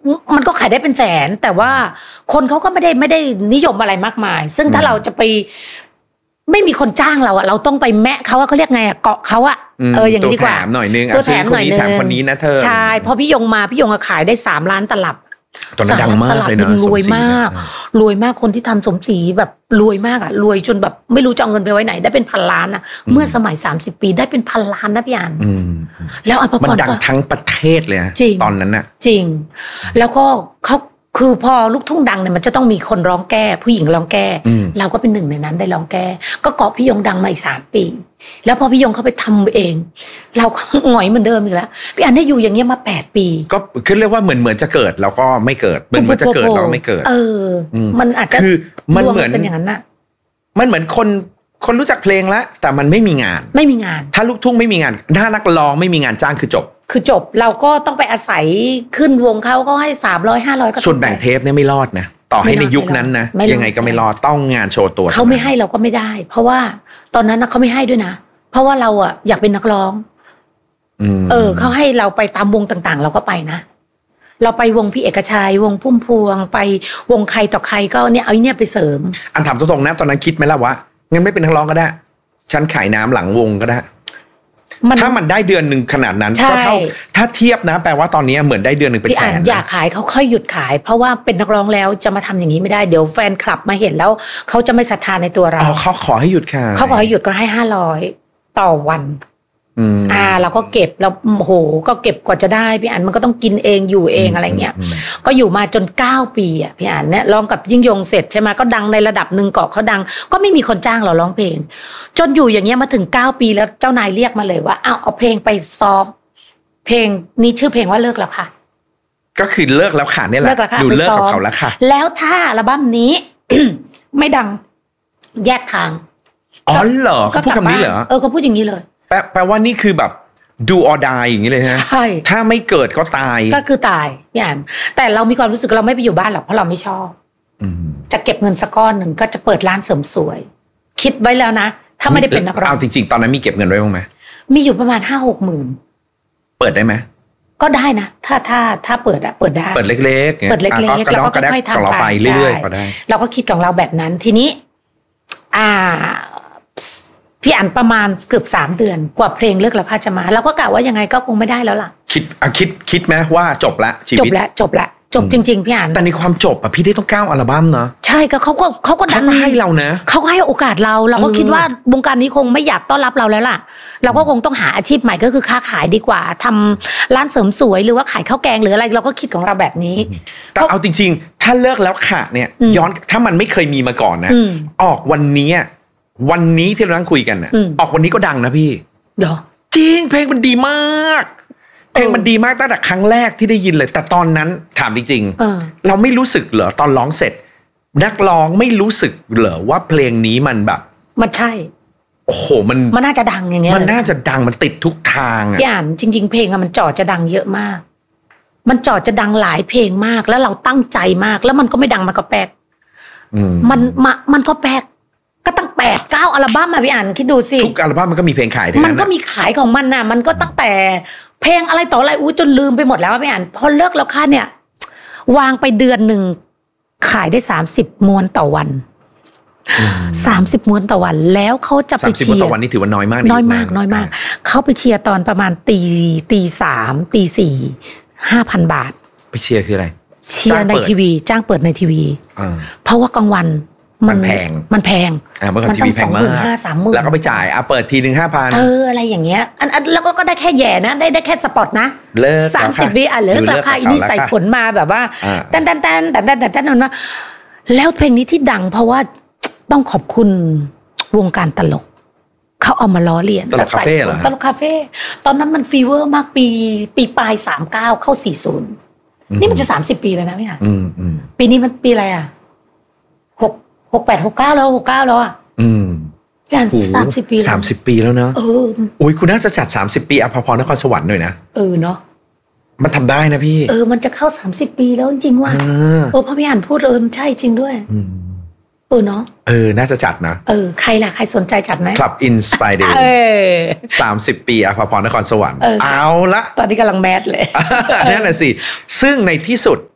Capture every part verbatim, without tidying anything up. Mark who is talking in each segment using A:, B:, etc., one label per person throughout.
A: มันก็ขายได้เป็นแสนแต่ว่าคนเขาก็ไม่ได้ไม่ได้นิยมอะไรมากมายซึ่งถ้าเราจะไปไม่มีคนจ้างเราอะเราต้องไปแมะเขาว่าเขาเรียกไงอะเกาะเขาอะเอออย่างนี้ดีกว่า
B: ตัวแถมหน่อยนึง
A: ตัวแถมหน่อยนึง
B: แถมคนนี้นะเธอ
A: ใช่พอพี่ยงมาพี่ยงขายได้สามล้านตลับ
B: ตอนนั้นดังมากเลยนะ
A: รวยมากรวยมากคนที่ทำสมศรีแบบรวยมากอะรวยจนแบบไม่รู้จะเอาเงินไปไว้ไหนได้เป็นพันล้านอะเมื่อสมัยสามสิบปีได้เป็นพันล้านนะพี่อันแล้วอภพร
B: มันดังทั้งประเทศเลยตอนนั้นน่ะ
A: จริงแล้วก็เขาคือพอลูกทุ่งดังเนี่ยมันจะต้องมีคนร้องแก้ผู้หญิงร้องแก้เราก็เป็นหนึ่งในนั้นได้ร้องแก้ก็เกาะพี่ยงดังมาอีกสามปีแล้วพอพี่ยงเขาไปทำเองเราก็หงอยเหมือนเดิมอีกแล้วพี่อันได้อยู่อย่างเงี้ยมาแปดปี
B: ก็คือเรียกว่าเหมือนเหมือนจะเกิดแล้วก็ไม่เกิดเหมือนเหมือนจะเกิดแล้วไม่เกิด
A: เออมันอาจจะ
B: คือมันเหมือน
A: เป็นอย่างนั้นน่ะ
B: มันเหมือนคนคนรู้จักเพลงแล้วแต่มันไม่มีงาน
A: ไม่มีงาน
B: ถ้าลูกทุ่งไม่มีงานถ้านักร้องไม่มีงานจ้างคือจบ
A: คือจบเราก็ต้องไปอาศัยขึ้นวงเขาก็ให้สามร้อยห้าร้อยก็
B: ส่วนแบ่งเทปเนี่ยไม่รอดนะต่อให้ในยุคนั้นนะยังไงก็ไม่รอดต้องงานโชว์ตัว
A: เขาไม่ให้เราก็ไม่ได้เพราะว่าตอนนั้นนะเขาไม่ให้ด้วยนะเพราะว่าเราอะอยากเป็นนักร้องเออเขาให้เราไปตามวงต่างๆเราก็ไปนะเราไปวงพี่เอกชัยวงพุ่มพวงไปวงใครต่อใครก็เนี่ยเอาเนี่ยไปเสริม
B: อันถามตรงๆนะตอนนั้นคิดไหมล่ะว่างั้นไม่เป็นนักร้องก็ได้ฉันขายน้ำหลังวงก็ได้ถ้ามันได้เดือนหนึ่งขนาดนั้นก็เท่าถ้าเทียบนะแปลว่าตอนนี้เหมือนได้เดือนหนึ่งเป็นแสน
A: อยากขายเขาค่อยหยุดขายเพราะว่าเป็นนักร้องแล้วจะมาทำอย่างนี้ไม่ได้เดี๋ยวแฟนคลับมาเห็นแล้วเขาจะไม่ศรัทธาในตัวเรา
B: อ๋อเขาขอให้หยุดค่ะ
A: เขาขอให้หยุดก็ให้ห้าร้อยต่อวันอ่าเราก็เก็บแล้วโอ้โหก็เก็บกว่าจะได้พี่อันมันก็ต้องกินเองอยู่เองอะไรเงี้ยก็อยู่มาจนเก้าปีอ่ะพี่อันเนี่ยร้องกับยิ่งยงเสร็จใช่ไหมก็ดังในระดับหนึ่งเกาะเขาดังก็ไม่มีคนจ้างเราร้องเพลงจนอยู่อย่างเงี้ยมาถึงเก้าปีแล้วเจ้านายเรียกมาเลยว่าอ้าวเอาเพลงไปซ้อมเพลงนี้ชื่อเพลงว่าเลิกแล้วค่ะ
B: ก็คือเลิกแล้วค่ะนี่แหละดูเลิกกับเขาแล้วค่ะ
A: แล้วถ้าอัลบั้มนี้ ไม่ดังแยกทาง
B: อ๋อเหรอเขาพูดคำนี้เหรอ
A: เออเขาพูดอย่างนี้เลย
B: แปลแปลว่านี่คือแบบdo or die อย่างนี้เลยฮะใช่ถ้าไม่เกิดก็ตาย
A: ก็คือตายอย่างแต่เรามีความรู้สึกเราไม่ไปอยู่บ้านหรอกเพราะเราไม่ชอบจะเก็บเงินสักก้อนหนึ่งก็จะเปิดร้านเสริมสวยคิดไว้แล้วนะถ้าไม่ได้เป็นนักร้อง
B: เอาจริงๆตอนนั้นมีเก็บเงินไว้บ้างไหม
A: มีอยู่ประมาณห้าหกหมื่น
B: เปิดได้ไหม
A: ก็ได้นะถ้าถ้าถ้าเปิดอะเปิดได้
B: เปิดเล็กๆ
A: เปิดเล็กๆแล้วก็ค่อยๆทำ
B: ไปเรื่อยๆก็ได้
A: เราก็คิดของเราแบบนั้นทีนี้อ่าพี่อันประมาณเกือบสามเดือนกว่าเพลงเลิกแล้วค่ะจะมาเราก็กะว่ายังไงก็คงไม่ได้แล้วล่ะ
B: คิดอ่ะคิดคิดไหมว่าจบละชีวิต
A: จบแล้วจบแล้วจบจริงๆพี่อัน
B: แต่ในความจบอ่ะพี่ได้ต้องเก้าอัลบั้มเนาะ
A: ใช่ก็เขาก็เขาก็ดัน
B: ให้เรานะ
A: เขาก็ให้โอกาสเราเราก็คิดว่าวงการนี้คงไม่อยากต้อนรับเราแล้วล่ะเราก็คงต้องหาอาชีพใหม่ก็คือค้าขายดีกว่าทำร้านเสริมสวยหรือว่าขายข้าวแกงหรืออะไรเราก็คิดของเราแบบนี้
B: แต่เอาจริงๆถ้าเลิกแล้วค่ะเนี่ยย้อนถ้ามันไม่เคยมีมาก่อนนะออกวันนี้วันนี้ที่เรานั่งคุยกันน่ะออกวันนี้ก็ดังนะพี่
A: เดี๋ยว
B: จริงเพลงมันดีมากเพลงมันดีมากตั้งแต่ครั้งแรกที่ได้ยินเลยแต่ตอนนั้นถามจริงๆเราไม่รู้สึกเหรอตอนร้องเสร็จนักร้องไม่รู้สึกเหรอว่าเพลงนี้มันแบบ
A: มันใช่
B: โอ้โหมัน
A: มันน่าจะดังอย่างเงี้ย
B: มันน่าจะดังมันติดทุกทางอ่ะ
A: พี่อ่านจริงๆเพลงอะมันจ่อจะดังเยอะมากมันจ่อจะดังหลายเพลงมากแล้วเราตั้งใจมากแล้วมันก็ไม่ดังมันก็แปลกมันมามันก็แปลกก็ตั้งแปดเก้าอัลบั้มมาพี่อ่านคิดดูสิ
B: ทุกอัลบั้มมันก็มีเพลงขายทั้งนั้น
A: มันก็มีขายของมันน่ะมันก็ตั้งแต่เพลงอะไรต่ออะไรอู้จนลืมไปหมดแล้วพี่อ่านพอเลิกแล้วค่ะเนี่ยวางไปเดือนหนึ่งขายได้สามสิบม้วนต่อวันสามสิบม้วนต่อวันแล้วเขาจะไปเชียร์
B: สามสิบม้วนต่อวันนี่ถือว่าน้อยมาก
A: น้อยมากน้อยมากเขาไปเชียร์ตอนประมาณตีตีสามตีสี่ห้าพันบาท
B: ไปเชียร์คืออะไร
A: เชียร์ในทีวีจ้างเปิดในทีวีเพราะว่ากลางวัน
B: มันแพง
A: มันแพง
B: อ่าเมื่อก่อนทีวีแพงมากแล้วก็ไปจ่ายอ่ะเปิดทีหนึ่งห้าพัน
A: เอออะไรอย่างเงี้ยอันแล้วก็ได้แค่แย่นะได้ได้แค่สปอตนะสามสิบวิอ่ะเลิกราคาอีนี่ใส่ผลมาแบบว่าแตนแตนแตนแตนแตนแตนแตนมันว่าแล้วเพลงนี้ที่ดังเพราะว่าต้องขอบคุณวงการตลกเขาเอามาล้อเลียน
B: ตลกคาเฟ่เหรอ
A: ตลกคาเฟ่ตอนนั้นมันฟีเวอร์มากปีปีปลายสามเก้าเข้าสี่ศูนย์นี่มันจะสามสิบปีแล้วนะพี่อ่ะปีนี้มันปีอะไรอ่ะหกหกแปดหกเก้าแล้วหกเก้าแล้วอ่ะ
B: อืม
A: อย่างสามสิบปี
B: สามสิบปีแล้วเนอะ
A: เออ
B: อุ้ยคุณน่าจะจัดสามสิบปีอภพรนครสวรรค์หน่อยนะ
A: เออเนาะ
B: มันทำได้นะพี่
A: เออมันจะเข้าสามสิบปีแล้วจริงๆว่ะเออพอพี่อ่านพูดเออมันใช่จริงด้วยเออเนาะ
B: เออน่าจะจัดนะ
A: เออใครล่ะใครสนใจจัดไหม
B: Club Inspire
A: เออ
B: สามสิบปีอภพรนครสวรรค์เอาละ
A: ตอนนี้กำลังแมสเลย
B: นั่นแหละสิซึ่งในที่สุด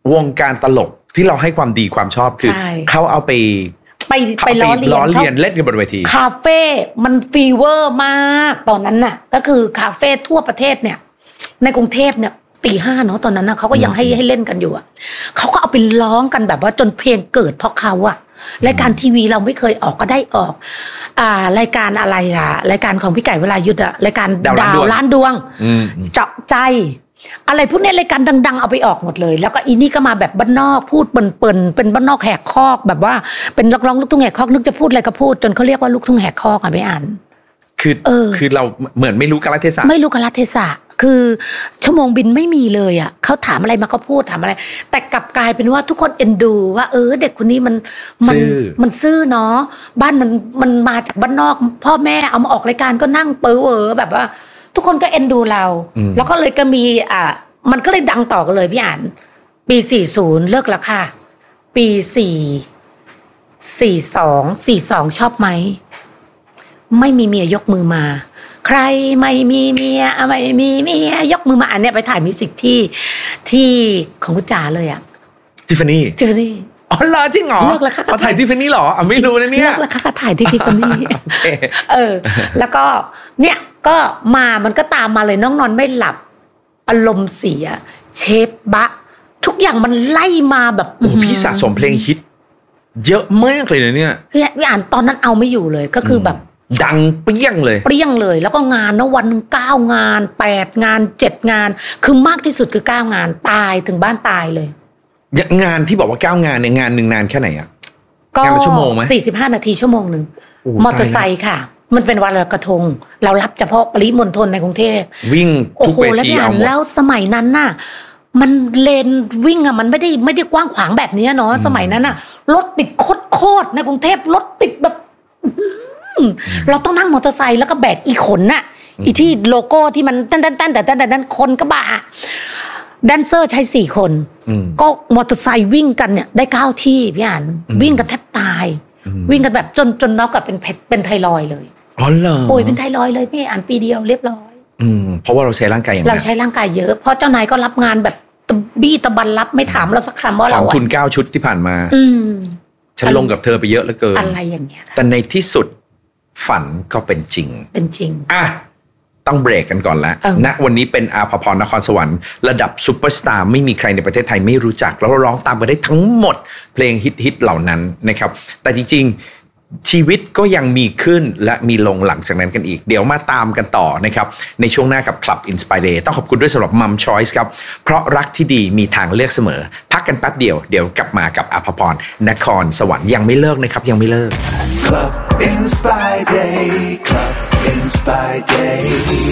B: วงการตลกที่เราให้ความดีความชอบคือเขาเอาไป
A: ไปไปล้อเลียนล้อ
B: เลียนเล่นกันบนเวที
A: คาเฟ่มันฟีเวอร์มากตอนนั้นน่ะก็คือคาเฟ่ทั่วประเทศเนี่ยในกรุงเทพเนี่ยตีห้าเนาะตอนนั้นนะเขาก็ยังให้ให้เล่นกันอยู่อ่ะเขาก็เอาไปร้องกันแบบว่าจนเพลงเกิดเพราะเขาอ่ะรายการทีวีเราไม่เคยออกก็ได้ออกอ่ารายการอะไรอ่ะรายการของพี่ไก่วรายุทธ์อ่ะรายการดาวล้านดวงเจาะใจอะไรพวกนี้รายการดังๆเอาไปออกหมดเลยแล้วก็อีนี่ก็มาแบบบ้านนอกพูดเปิ่นๆเป็นบ้านนอกแหกคอกแบบว่าเป็นนักร้องลูกทุ่งแหกคอกนึกจะพูดอะไรก็พูดจนเขาเรียกว่าลูกทุ่งแหกคอกอ่ะไม่อ่าน
B: คือเออคือเราเหมือนไม่รู้กาลเทศะ
A: ไม่รู้กาลเทศะคือชั่วโมงบินไม่มีเลยอ่ะเขาถามอะไรมาก็พูดถามอะไรแต่กลับกลายเป็นว่าทุกคนเอ็นดูว่าเออเด็กคนนี้มันมันมันซื่อเนาะบ้านมันมันมาจากบ้านนอกพ่อแม่เอามาออกรายการก็นั่งเป๋อเออแบบว่าทุกคนก็เอ็นดูเราแล้วก็เลยก็มีอ่ะมันก็เลยดังต่อกันเลยพี่อ่านปีสี่สิบเลิกแล้วค่ะปีสี่สี่สองสี่สองชอบไหมไม่มีเมียยกมือมาใครไม่มีเมียไม่มีเมียยกมือมาอันเนี้ยไปถ่ายมิวสิกที่ที่ของคุณจ๋าเลยอ่ะ
B: ทิฟฟานี่
A: ทิฟฟานี่
B: อ๋อเหรอจริงเหรอ
A: เลิกแล้วค่ะ
B: มาถ่ายทิฟฟานี่เหรออ่ะไม่รู้นะเนี่ย
A: เลิกแล้วค่ะถ่ายที่ทิฟฟานี่เออแล้วก็เนี่ยก็มามันก็ตามมาเลยน้องนอนไม่หลับอารมณ์เสียเชฟบะทุกอย่างมันไล่มาแบบ
B: โอ้พี่สะสมเพลงฮิตเยอะมากเลยนะเนี่ย
A: พี่พี่อ่านตอนนั้นเอาไม่อยู่เลยก็คือแบบ
B: ดังเปรี้ยงเลย
A: เปรี้ยงเลยแล้วก็งานนะวันนึงเก้างานแปดงานเจ็ดงานคือมากที่สุดคือเก้างานตายถึงบ้านตายเลย
B: งานที่บอกว่าเก้างานเนี่ยงานหนึ่งนานแค่ไหนอ่ะงานละชั่วโมงไหม
A: สี่สิบห้านาทีชั่วโมงหนึ่งมอเตอร์ไซค์ค่ะมันเป็นวันลอยกระทงเรารับเฉพาะปริมณฑลในกรุงเทพ
B: วิ่งทุกเวที
A: เอาหมดแล้วสมัยนั้นน่ะมันเลนวิ่งอ่ะมันไม่ได้ไม่ได้กว้างขวางแบบนี้เนาะสมัยนั้นน่ะรถติดโคตรในกรุงเทพรถติดแบบเราต้องนั่งมอเตอร์ไซค์แล้วก็แบกอีขนน่ะอีที่โลโก้ที่มันตั้นตั้นตั้นแต่ตั้นแต่นั้นคนก็บ้าแดนเซอร์ใช้สี่คนก็มอเตอร์ไซค์วิ่งกันเนี่ยได้เก้าที่พี่อ่านวิ่งกันแทบตายวิ่งกันแบบจนจนน็อกกับเป็นเป็นไทรอยด์เลย
B: อ๋อเหรอ
A: ป่วยเป็นไทรอยด์เลยพี่อ่านปีเดียวเรียบร้อย
B: อืมเพราะว่าเราใช้ร่างกายอย่าง
A: เราใช้ร่างกายเยอะเพราะเจ้านายก็รับงานแบบบี้ตะบันรับไม่ถามเราสักคำว่าเรา
B: ของทุนเก้าชุดที่ผ่านมา
A: อืม
B: ฉันลงกับเธอไปเยอะเหลือเกิน
A: อะไรอย่างเงี้ย
B: แต่ในที่สุดฝันก็เป็นจริง
A: เป็นจริง
B: อ่ะต้องเบรกกันก่อนแล้วณวันนี้เป็นอาภพรนครสวรรค์ระดับซุปเปอร์สตาร์ไม่มีใครในประเทศไทยไม่รู้จักแล้วร้องตามไปได้ทั้งหมดเพลงฮิตๆเหล่านั้นนะครับแต่จริงๆชีวิตก็ยังมีขึ้นและมีลงหลังจากนั้นกันอีกเดี๋ยวมาตามกันต่อนะครับในช่วงหน้ากับ Club Inspire Day ต้องขอบคุณด้วยสำหรับ Mum Choice ครับเพราะรักที่ดีมีทางเลือกเสมอพักกันแป๊บเดียวเดี๋ยวกลับมากับอาภพรนครสวรรค์ยังไม่เลิกนะครับยังไม่เลิก Club Inspire Day Club Inspire Day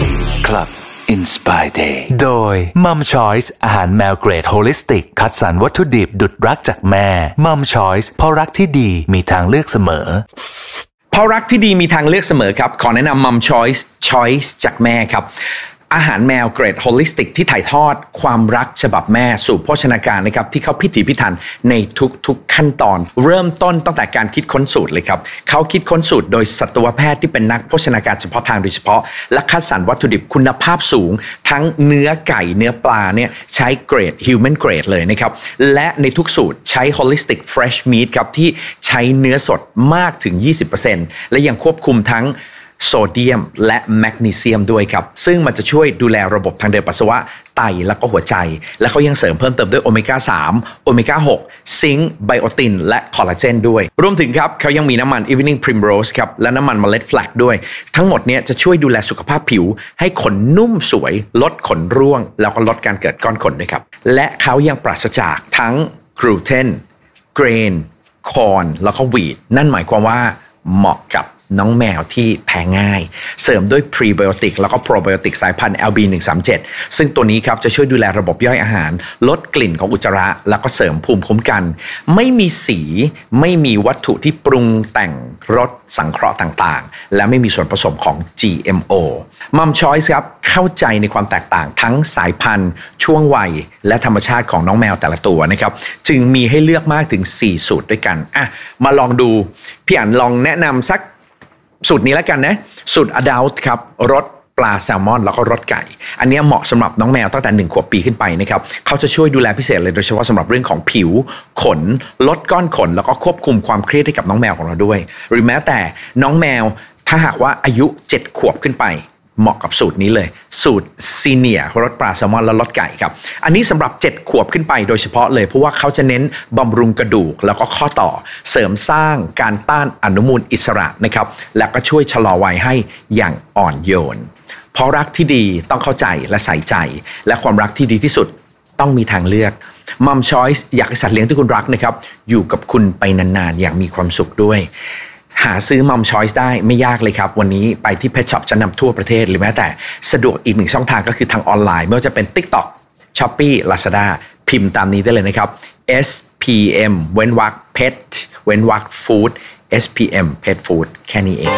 B: Club Inspire Day โดย Mum Choice อาหารแมวเกรดโฮลิสติกคัดสรรวัตถุดิบดุจรักจากแม่ Mum Choice เพราะรักที่ดีมีทางเลือกเสมอเพราะรักที่ดีมีทางเลือกเสมอครับขอแนะนำ Mum Choice Choice จากแม่ครับอาหารแมวเกรดโฮลิสติกที่ถ่ายทอดความรักฉบับแม่สู่โภชนาการนะครับที่เขาพิถีพิถันในทุกๆขั้นตอนเริ่มต้นตั้งแต่การคิดค้นสูตรเลยครับเขาคิดค้นสูตรโดยสัตวแพทย์ที่เป็นนักโภชนาการเฉพาะทางโดยเฉพาะและคัดสรรวัตถุดิบคุณภาพสูงทั้งเนื้อไก่เนื้อปลาเนี่ยใช้เกรด human grade เลยนะครับและในทุกสูตรใช้ holistic fresh meat ครับที่ใช้เนื้อสดมากถึง ยี่สิบเปอร์เซ็นต์ และยังควบคุมทั้งโซเดียมและแมกนีเซียมด้วยครับซึ่งมันจะช่วยดูแลระบบทางเดินปัสสาวะไตแล้วก็หัวใจและเขายังเสริมเพิ่มเติมด้วยโอเมก้าสามโอเมก้าหกซิงค์ไบโอตินและคอลลาเจนด้วยรวมถึงครับเขายังมีน้ำมัน Evening Primrose ครับและน้ำมันเมล็ดแฟลกด้วยทั้งหมดเนี้ยจะช่วยดูแลสุขภาพผิวให้ขนนุ่มสวยลดขนร่วงแล้วก็ลดการเกิดก้อนขนด้วยครับและเขายังปราศจากทั้งกลูเตนเกรนคอร์นแล้วก็วีทนั่นหมายความว่าเหมาะกับน้องแมวที่แพ้ง่ายเสริมด้วยพรีไบโอติกแล้วก็โปรไบโอติกสายพันธุ์ แอล บี หนึ่งสามเจ็ด ซึ่งตัวนี้ครับจะช่วยดูแลระบบย่อยอาหารลดกลิ่นของอุจจาระแล้วก็เสริมภูมิคุ้มกันไม่มีสีไม่มีวัตถุที่ปรุงแต่งรสสังเคราะห์ต่างๆและไม่มีส่วนผสมของ จี เอ็ม โอ Mum Choice ครับเข้าใจในความแตกต่างทั้งสายพันธุ์ช่วงวัยและธรรมชาติของน้องแมวแต่ละตัวนะครับจึงมีให้เลือกมากถึงสี่สูตรด้วยกันอ่ะมาลองดูพี่อั๋นลองแนะนำสักสูตรนี้แล้วกันนะสูตร Adult ครับรสปลาแซลมอนแล้วก็รสไก่อันนี้เหมาะสำหรับน้องแมวตั้งแต่หนึ่งขวบปีขึ้นไปนะครับเขาจะช่วยดูแลพิเศษเลยโดยเฉพาะสำหรับเรื่องของผิวขนลดก้อนขนแล้วก็ควบคุมความเครียดให้กับน้องแมวของเราด้วยหรือแม้แต่น้องแมวถ้าหากว่าอายุเจ็ดขวบขึ้นไปเหมาะกับสูตรนี้เลยสูตรซีเนียร์รสปลาแซลมอนและรสไก่ครับอันนี้สำหรับเจ็ดขวบขึ้นไปโดยเฉพาะเลยเพราะว่าเขาจะเน้นบำรุงกระดูกแล้วก็ข้อต่อเสริมสร้างการต้านอนุมูลอิสระนะครับและก็ช่วยชะลอวัยให้อย่างอ่อนโยนเพราะรักที่ดีต้องเข้าใจและใส่ใจและความรักที่ดีที่สุดต้องมีทางเลือกมัมชอยส์อยากให้สัตว์เลี้ยงที่คุณรักนะครับอยู่กับคุณไปนานๆอย่างมีความสุขด้วยหาซื้อมัมชอยส์ได้ไม่ยากเลยครับวันนี้ไปที่ Pet Shop ชั้นนำทั่วประเทศหรือแม้แต่สะดวกอีกหนึ่งช่องทางก็คือทางออนไลน์ไม่ว่าจะเป็น TikTok Shopee Lazada พิมพ์ตามนี้ได้เลยนะครับ เอส พี เอ็ม เว้นวรรค Pet เว้นวรรค Food เอส พี เอ็ม Pet Food แค่นี้เอง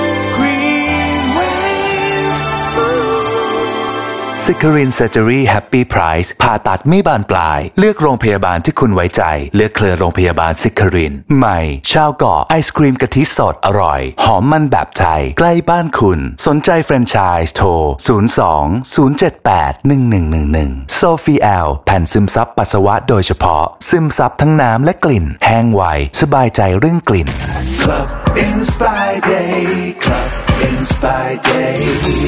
C: Sicarin Surgery Happy Price ผ่าตัดไม่บานปลายเลือกโรงพยาบาลที่คุณไว้ใจเลือกเครือโรงพยาบาล Sicarin ใหม่ชาวเกาะไอศกรีมกะทิสดอร่อยหอมมันแบบไทยใกล้บ้านคุณสนใจแฟรนไชส์โทรศูนย์ สอง ศูนย์ เจ็ด แปด หนึ่ง หนึ่ง หนึ่ง หนึ่ง Sofiel แผ่นซึมซับปัสสาวะโดยเฉพาะซึมซับทั้งน้ำและกลิ่นแห้งไวสบายใจเรื่องกลิ่น Club Inspire Day Club Inspire Day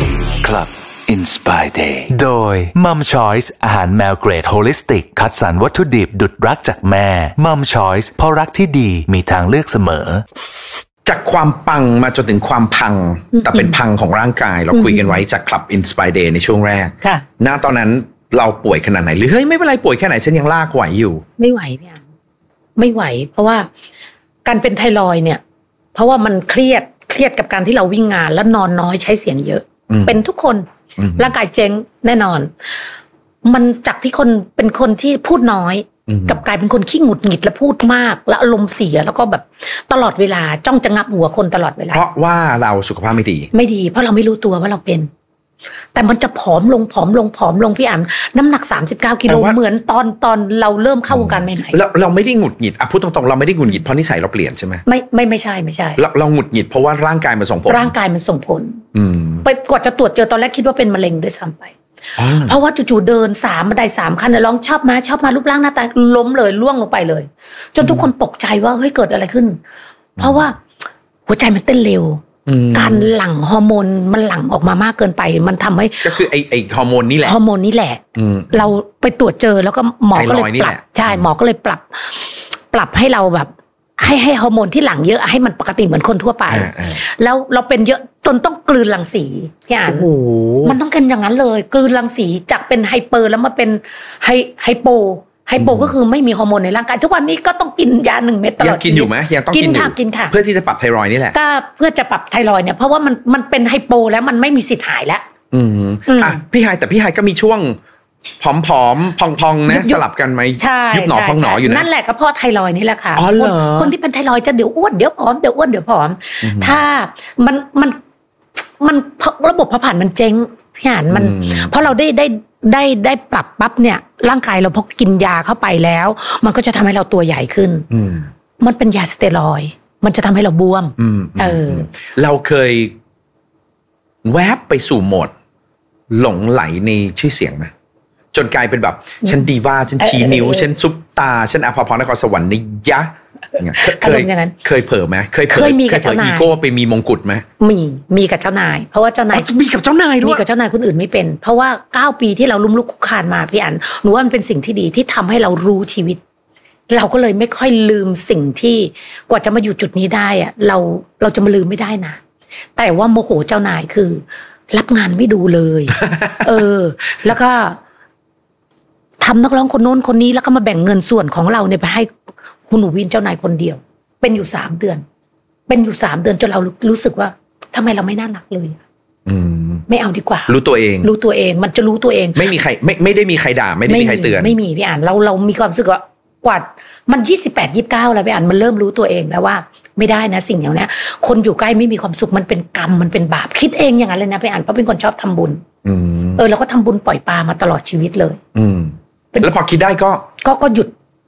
C: Club Inspire Day โดย Mum Choice อาหารแมวเกรดโฮลิสติกคัดสรรวัตถุดิบดุจรักจากแม่ Mum Choice เพราะรักที่ดีมีทางเลือกเสมอ
B: จากความปังมาจนถึงความพังแต่เป็นพังของร่างกายเราคุยกันไว้จาก Club Inspire Day ในช่วงแรกณตอนนั้นเราป่วยขนาดไหนหรือเฮ้ยไม่เป็นไรป่วยแค่ไหนฉันยังลากไหวอยู่
A: ไม่ไหวพี่อันไม่ไหวเพราะว่าการเป็นไทรอยด์เนี่ยเพราะว่ามันเครียดเครียดกับการที่เราวิ่งงานแล้วนอนน้อยใช้เสียงเยอะเป็นทุกคนร่างกายเจ๊งแน่นอนมันจากที่คนเป็นคนที่พูดน้อยกับกลายเป็นคนขี้หงุดหงิดและพูดมากและอารมณ์เสียแล้วก็แบบตลอดเวลาจ้องจะงับหัวคนตลอดเวลา
B: เพราะว่าเราสุขภาพไม่ดี
A: ไม่ดีเพราะเราไม่รู้ตัวว่าเราเป็นแต่มันจะผอมลงผอมลงผอมลงพี่อั๋นน้ำหนักสามสิบเก้ากิโลเหมือนตอนตอนเราเริ่มเข้าวงการใหม่
B: ๆเราเราไม่ได้หงุดหงิดอ่ะพูดตรงๆเราไม่ได้หงุดหงิดเพราะนิสัยเราเปลี่ยนใช่ไหม
A: ไม่ไม่ไม่ใช่ไม่ใช่
B: เราเราหงุดหงิดเพราะว่าร่างกายมันส่งผล
A: ร่างกายมันส่งผลไปกว่าจะตรวจเจอตอนแรกคิดว่าเป็นมะเร็งด้วยซ้ำไปเพราะว่าจู่ๆเดินสามบันไดสามขั้นร้องชอบมาชอบมารูปร่างหน้าตาล้มเลยล่วงลงไปเลยจนทุกคนตกใจว่าเฮ้ยเกิดอะไรขึ้นเพราะว่าหัวใจมันเต้นเร็วการหลั่งฮอร์โมนมันหลั่งออกมามากเกินไปมันทำให้
B: ก็คือไอไอฮอร์โมนนี่แหละ
A: ฮอร์โมนนี่แหละเราไปตรวจเจอแล้วก็หมอก็เลยปรับใช่หมอก็เลยปรับปรับให้เราแบบให้ให้ฮอร์โมนที่หลั่งเยอะให้มันปกติเหมือนคนทั่วไปแล้วเราเป็นเยอะจนต้องกลืนรังสีพี่อ่านมันต้องเป็นอย่างนั้นเลยกลืนรังสีจากเป็นไฮเปอร์แล้วมาเป็นไฮไฮโปไฮโปก็คือไม่มีฮอร์โมนในร่างกายทุกวันนี้ก็ต้องกินยาหนึ่งเม็ดตลอด
B: ยังกินอยู่ไหมยังต้องกิน
A: ค่ะกินค่ะ
B: เพื่อที่จะปรับไทรอยด์นี่แหละ
A: ก็เพื่อจะปรับไทรอยด์เนี่ยเพราะว่ามันมันเป็นไฮโปแล้วมันไม่มีสิทธิ์หายแล้ว
B: อืมอ่ะพี่ไฮแต่พี่ไฮก็มีช่วงผอมๆพองๆนะสลับกันไหมยุบหนอพองหนออยู่นะ
A: นั่นแหละก็เพราะไทรอยด์นี่แหละค่ะคนที่เป็นไทรอยด์จะเดี๋ยวอ้วนเดี๋ยวผอมเดี๋ยวอ้วนเดี๋ยวผอมถ้ามันมันมันระบบเผาผลาญมันเจ๊งพี่อ่านมันเพราะเราได้ได้ได้ได้ปรับปั๊บเนี่ยร่างกายเราพอกินยาเข้าไปแล้วมันก็จะทำให้เราตัวใหญ่ขึ้นมันเป็นยาสเตียรอยด์มันจะทำให้เราบวมเออ
B: เราเคยแวบไปสู่โหมดหลงไหลในชื่อเสียงไหมจนกลายเป็นแบบฉันดีว่าฉันชี้นิ้วฉันซุปตาฉันอภพรนครสวรรค์ในยะเคยเคยเผลอไหมเคยเผลอ
A: มีกับเจ้านาย
B: อีโก้ไปมีมงกุฎไหม
A: มีมีกับเจ้านายเพราะว่าเจ้านาย
B: มีกับเจ้านายด้วย
A: มีกับเจ้านายคนอื่นไม่เป็นเพราะว่าเก้าปีที่เราลุ่มลุกคุกคานมาพี่อั๋นหนูว่ามันเป็นสิ่งที่ดีที่ทำให้เรารู้ชีวิตเราก็เลยไม่ค่อยลืมสิ่งที่กว่าจะมาอยู่จุดนี้ได้อะเราเราจะมาลืมไม่ได้นะแต่ว่าโมโหเจ้านายคือรับงานไม่ดูเลยเออแล้วก็ทำนักร้องคนโน้นคนนี้แล้วก็มาแบ่งเงินส่วนของเราเนี่ยไปให้คุณหนูวินเจ้านายคนเดียวเป็นอยู่สามเดือนเป็นอยู่สามเดือนจนเรารู้สึกว่าทำไมเราไม่น่ารักเลยไม่เอาดีกว่า
B: รู้ตัวเอง
A: รู้ตัวเองมันจะรู้ตัวเอง
B: ไม่มีใครไม่ไม่ได้มีใครด่าไม่ได้มีใครเตือน
A: ไม่มีพี่อ่านเราเรามีความรู้สึกว่ากว่ามันยี่สิบแปด ยี่สิบเก้าแล้วพี่อ่านมันเริ่มรู้ตัวเองแล้วว่าไม่ได้นะสิ่งอย่างนี้คนอยู่ใกล้ไม่มีความสุขมันเป็นกรรมมันเป็นบาปคิดเองอย่างนั้นเลยนะพี่อ่านเพราะเป็นคนชอบทำบุญเออแล้วก็ทำบุญปล่อยปลามาตลอดชีวิตเลย
B: แล้วพอคิดได้ก็
A: ก็ก็หยุด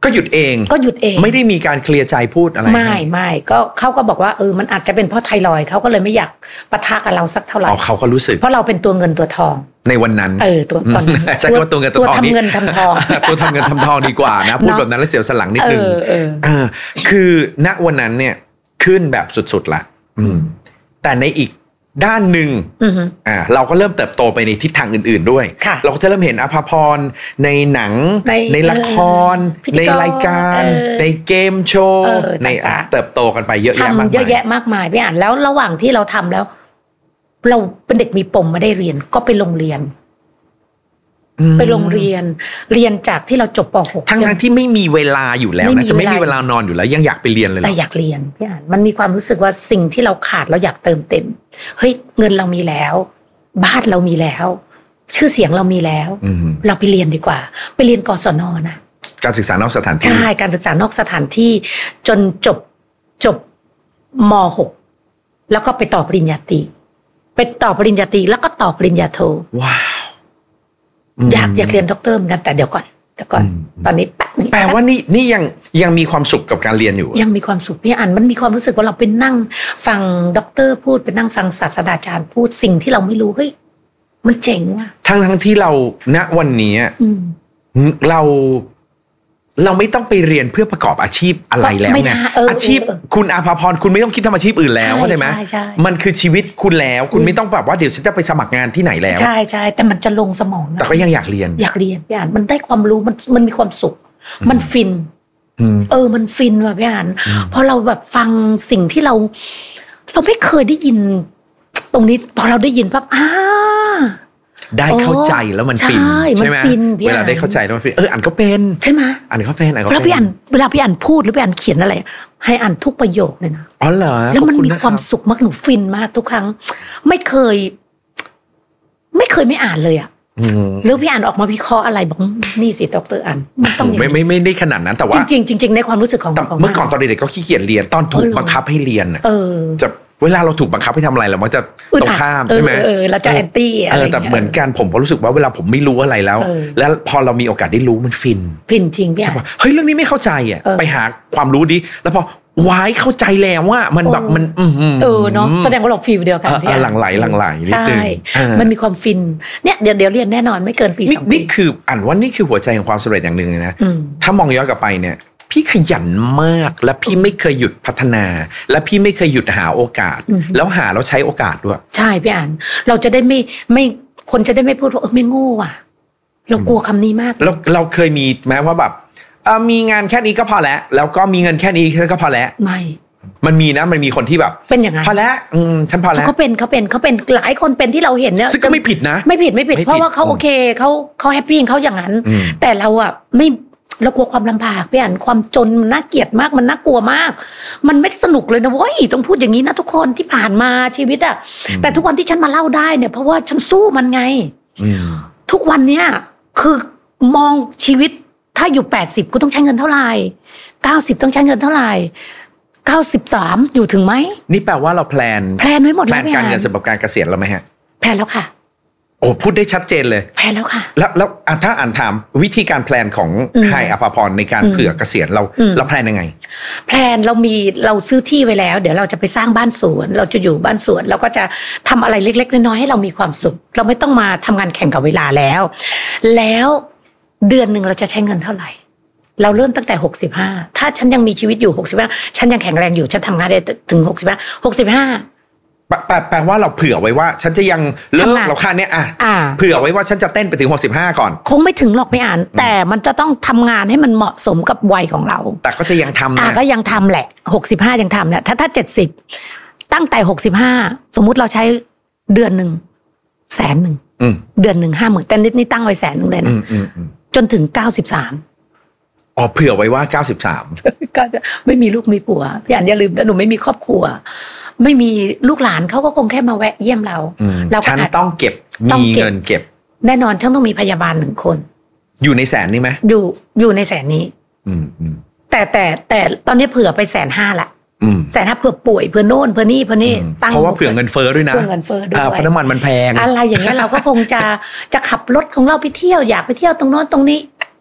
B: ก็หยุดเอง
A: ก็หยุดเอง
B: ไม่ได้มีการเคลียร์ใจพูดอะไร
A: ไม่ไม่ก็เขาก็บอกว่าเออมันอาจจะเป็นเพราะไทรอยด์เขาก็เลยไม่อยากปะทะกับเราสักเท่าไหร่
B: อ๋อเขาก็รู้สึก
A: เพราะเราเป็นตัวเงินตัวทอง
B: ในวันนั้น
A: เออตัวตอน
B: ใช่ว่าตัวเงินตัวทองนี่
A: ตัวทำเงินทำทอง
B: ตัวทำเงินทำทองดีกว่านะพูดแบบนั้นแล้วเสียวสันหลังนิดนึงเออคือณวันนั้นเนี่ยขึ้นแบบสุดๆละแต่ในอีกด้านหนึ่งอ่าเราก็เริ่มเติบโตไปในทิศทางอื่นๆด้วยเราก็จะเริ่มเห็นอภพรในหนังในละครในรายการในเกมโชว์ในเติบโตกันไปเยอะแยะมากมาย
A: เยอะแยะมากมายพี่อ่านแล้วระหว่างที่เราทำแล้วเราเป็นเด็กมีปมไม่ได้เรียนก็ไปโรงเรียนไปโรงเรียนเรียนจากที่เราจบป หก
B: ทั้งทั้งที่ไม่มีเวลาอยู่แล้วนะจะไม่มีเวลานอนอยู่แล้วยังอยากไปเรียนเลย
A: แต่อยากเรียนพี่อ่านมันมีความรู้สึกว่าสิ่งที่เราขาดเราอยากเติมเต็มเฮ้ยเงินเรามีแล้วบ้านเรามีแล้วชื่อเสียงเรามีแล้วเราไปเรียนดีกว่าไปเรียนกศนนะ
B: การศึกษานอกสถานที่
A: ใช่การศึกษานอกสถานที่จนจบจบม หกแล้วก็ไปต่อปริญญาตรีไปต่อปริญญาตรีแล้วก็ต่อปริญญาโท
B: ว้าว
A: อยากอยากเรียนด็อกเตอร์เหมือนกันแต่เดี๋ยวก่อนเดี๋ยวก่อนตอนนี้แป๊บนึง
B: แปลว่านี่นี่ยังยังมีความสุขกับการเรียนอยู่
A: ยังมีความสุขพี่อันมันมีความรู้สึกว่าเราไปนั่งฟังด็อกเตอร์พูดไปนั่งฟังศาสตราจารย์พูดสิ่งที่เราไม่รู้เฮ้ยมันเจ๋งว่ะ
B: ทั้งทั้งที่เราณวันนี้เราเราไม่ต้องไปเรียนเพื่อประกอบอาชีพอะไรแล้วไงอาชีพคุณอาภาพรคุณไม่ต้องคิดทำอาชีพอื่นแล้วใช่ไหมมันคือชีวิตคุณแล้วคุณไม่ต้องแบบว่าเดี๋ยวฉันจะไปสมัครงานที่ไหนแล้ว
A: ใช่ใช่แต่มันจะลงสมอง
B: แต่ก็ยังอยากเรียน
A: อยากเรียนพี่อ่านมันได้ความรู้มันมันมีความสุขมันฟินเออมันฟินว่ะพี่อ่านพอเราแบบฟังสิ่งที่เราเราไม่เคยได้ยินตรงนี้พอเราได้ยินปั๊บอ่า
B: ได้เข้าใจแล้วมันฟินใช่ไหมเวลาได้เข้าใจแล้วมันฟินเอออ่านก็เป็น
A: ใช่ไหม
B: อ่านก็เป็นอ่านก็เป็น
A: แล้วพี่อ่านเวลาพี่อ่านพูดหรือพี่อ่านเขียนอะไรให้อ่านทุกประโยคเลยนะ
B: อ๋อเหรอ
A: แล้วมันมีความสุขมากหนูฟินมากทุกครั้งไม่เคยไม่เคยไม่อ่านเลยอ่ะหรือพี่อ่านออกมาวิเคราะห์อะไรบอกนี่สิดร.อ่าน
B: มันต้องไม่ไม่ไม่ได้ขนาดนั้นแต่ว่า
A: จริงจริงในความรู้สึกของ
B: เมื่อก่อนตอนเด็กๆก็ขี้เกียจเรียนตอนถูกบังคับให้เรียนอ่ะจะเวลาเราถูกบังคับให้ทำอะไรเรามักจะตรงข้ามใช่ไหม
A: เออเราจะแอนตี้
B: เออแต่เหมือนกันผมก็รู้สึกว่าเวลาผมไม่รู้อะไรแล้วแล้วพอเรามีโอกาสได้รู้มันฟิน
A: ฟินจริงพี่
B: ใช่ป่ะเฮ้ยเรื่องนี้ไม่เข้าใจอ่ะไปหาความรู้ดิแล้วพอวายเข้าใจแล้วว่ามันแบบมัน
A: เออเนาะแสดงว่าเราฟีลเดียวกันพี่
B: หลั่งไหลหลั่งไหลนิดนึง
A: มันมีความฟินเนี่ยเดี๋ยวเดี๋ยวเรียนแน่นอนไม่เกินปีสองปี
B: นี่คืออ่านว่านี่คือหัวใจของความสำเร็จอย่างหนึ่งนะถ้ามองย้อนกลับไปเนี่ยพี่ขยันมากและพี่ไม่เคยหยุดพัฒนาและพี่ไม่เคยหยุดหาโอกาสแล้วหาแล้วใช้โอกาสด้วย
A: ใช่พี่อ่านเราจะได้ไม่ไม่คนจะได้ไม่พูดว่าเออไม่โง่อ่ะเรากลัวคำนี้มาก
B: เราเราเคยมีแม้ว่าแบบมีงานแค่นี้ก็พอแล้วแล้วก็มีเงินแค่นี้ก็พอแล้ว
A: ไม่
B: มันมีนะมันมีคนที่แบบ
A: เป็นอย่างนั้น
B: พอแล้วอืมฉันพอแล้ว
A: เขาเป็นเขาเป็นเขาเป็นหลายคนเป็นที่เราเห็นเนี่ย
B: ซึ่งก็ไม่ผิดนะ
A: ไม่ผิดไม่ผิดเพราะว่าเขาโอเคเขาเขาแฮปปี้เขาอย่างนั้นแต่เราอ่ะไม่เรากลัวความลำบากพี่อ่านความจนมันน่าเกลียดมากมันน่ากลัวมากมันไม่สนุกเลยนะเว้ยต้องพูดอย่างนี้นะทุกคนที่ผ่านมาชีวิตอ่ะแต่ทุกวันที่ฉันมาเล่าได้เนี่ยเพราะว่าฉันสู้มันไงทุกวันเนี้ยคือมองชีวิตถ้าอยู่แปดสิบกูต้องใช้เงินเท่าไหร่เก้าสิบต้องใช้เงินเท่าไหร่เก้าสิบสามอยู่ถึงไหม
B: นี่แปลว่าเราแพลน
A: แพลนไว้หมดแล้ว
B: แพลนการเงินสำหรับการเกษียณแล้วไหมฮะ
A: แพลนแล้วค่ะ
B: โอ้พูดได้ชัดเจนเลย
A: แพลนแล้วค่ะ
B: แล้วแล้วถ้าอ่านถามวิธีการแพลนของไฮอภพรในการเผื่อเกษียณเราเราแพลนยังไง
A: แพลนเรามีเราซื้อที่ไว้แล้วเดี๋ยวเราจะไปสร้างบ้านสวนเราจะอยู่บ้านสวนเราก็จะทำอะไรเล็กๆน้อยๆให้เรามีความสุขเราไม่ต้องมาทำงานแข่งกับเวลาแล้วแล้วเดือนหนึ่งเราจะใช้เงินเท่าไหร่เราเริ่มตั้งแต่หกสิบห้าถ้าฉันยังมีชีวิตอยู่หกสิบห้าฉันยังแข็งแรงอยู่ฉันทำงานได้ถึงหกสิบห้า หกสิบห้า
B: แปลแปลว่าเราเผื่อไว้ว่าฉันจะยังเลิกเราค่านี้อ่ะเผื่อไว้ว่าฉันจะเต้นไปถึงหกสิบห้าก่อน
A: คงไม่ถึงหรอกไม่อ่านแต่มันจะต้องทำงานให้มันเหมาะสมกับวัยของเรา
B: แต่ก็จะยังทำนะ
A: ก็ยังทำแหละหกสิบห้ายังทำแหละถ้าถ้าเจ็ดสิบตั้งแต่หกสิบห้าสมมุติเราใช้เดือนหนึ่งแสนหนึ่งเดือนหนึ่งห้าหมื่นแต่นิดนี่ตั้งไว้แสนหนึ่งเลยนะจนถึงเก้าสิบสาม
B: อ๋อเผื่อไว้ว่าเก้าสิบสาม
A: ก็จะไม่มีลูกมีผัวพี่อ่านอย่าลืมนะหนูไม่มีครอบครัวไม่มีลูกหลานเขาก็คงแค่มาแวะเยี่ยมเรา
B: เราฉันต้องเก็บมีเงินเก็บ
A: แน่นอนฉันต้องมีพยาบาลหนึ่งคน
B: อยู่ในแสนนี้ไหม
A: อยู่อยู่ในแสนนี้แต่แต่แต่ตอนนี้เผื่อไปแสนห้าละแสนห้าเผื่อป่วยเผื่อโน่นเผื่อนี่เผื่อนี่
B: ตั้งเพราะว่าเผื่อเงินเฟ้อด้วยนะ
A: เผื่อเงินเฟ้อด้วย
B: เพราะน้ำมันมันแพง
A: อะไรอย่างเงี้ยเราก็คงจะจะขับรถของเราไปเที่ยวอยากไปเที่ยวตรงโน้นตรงนี้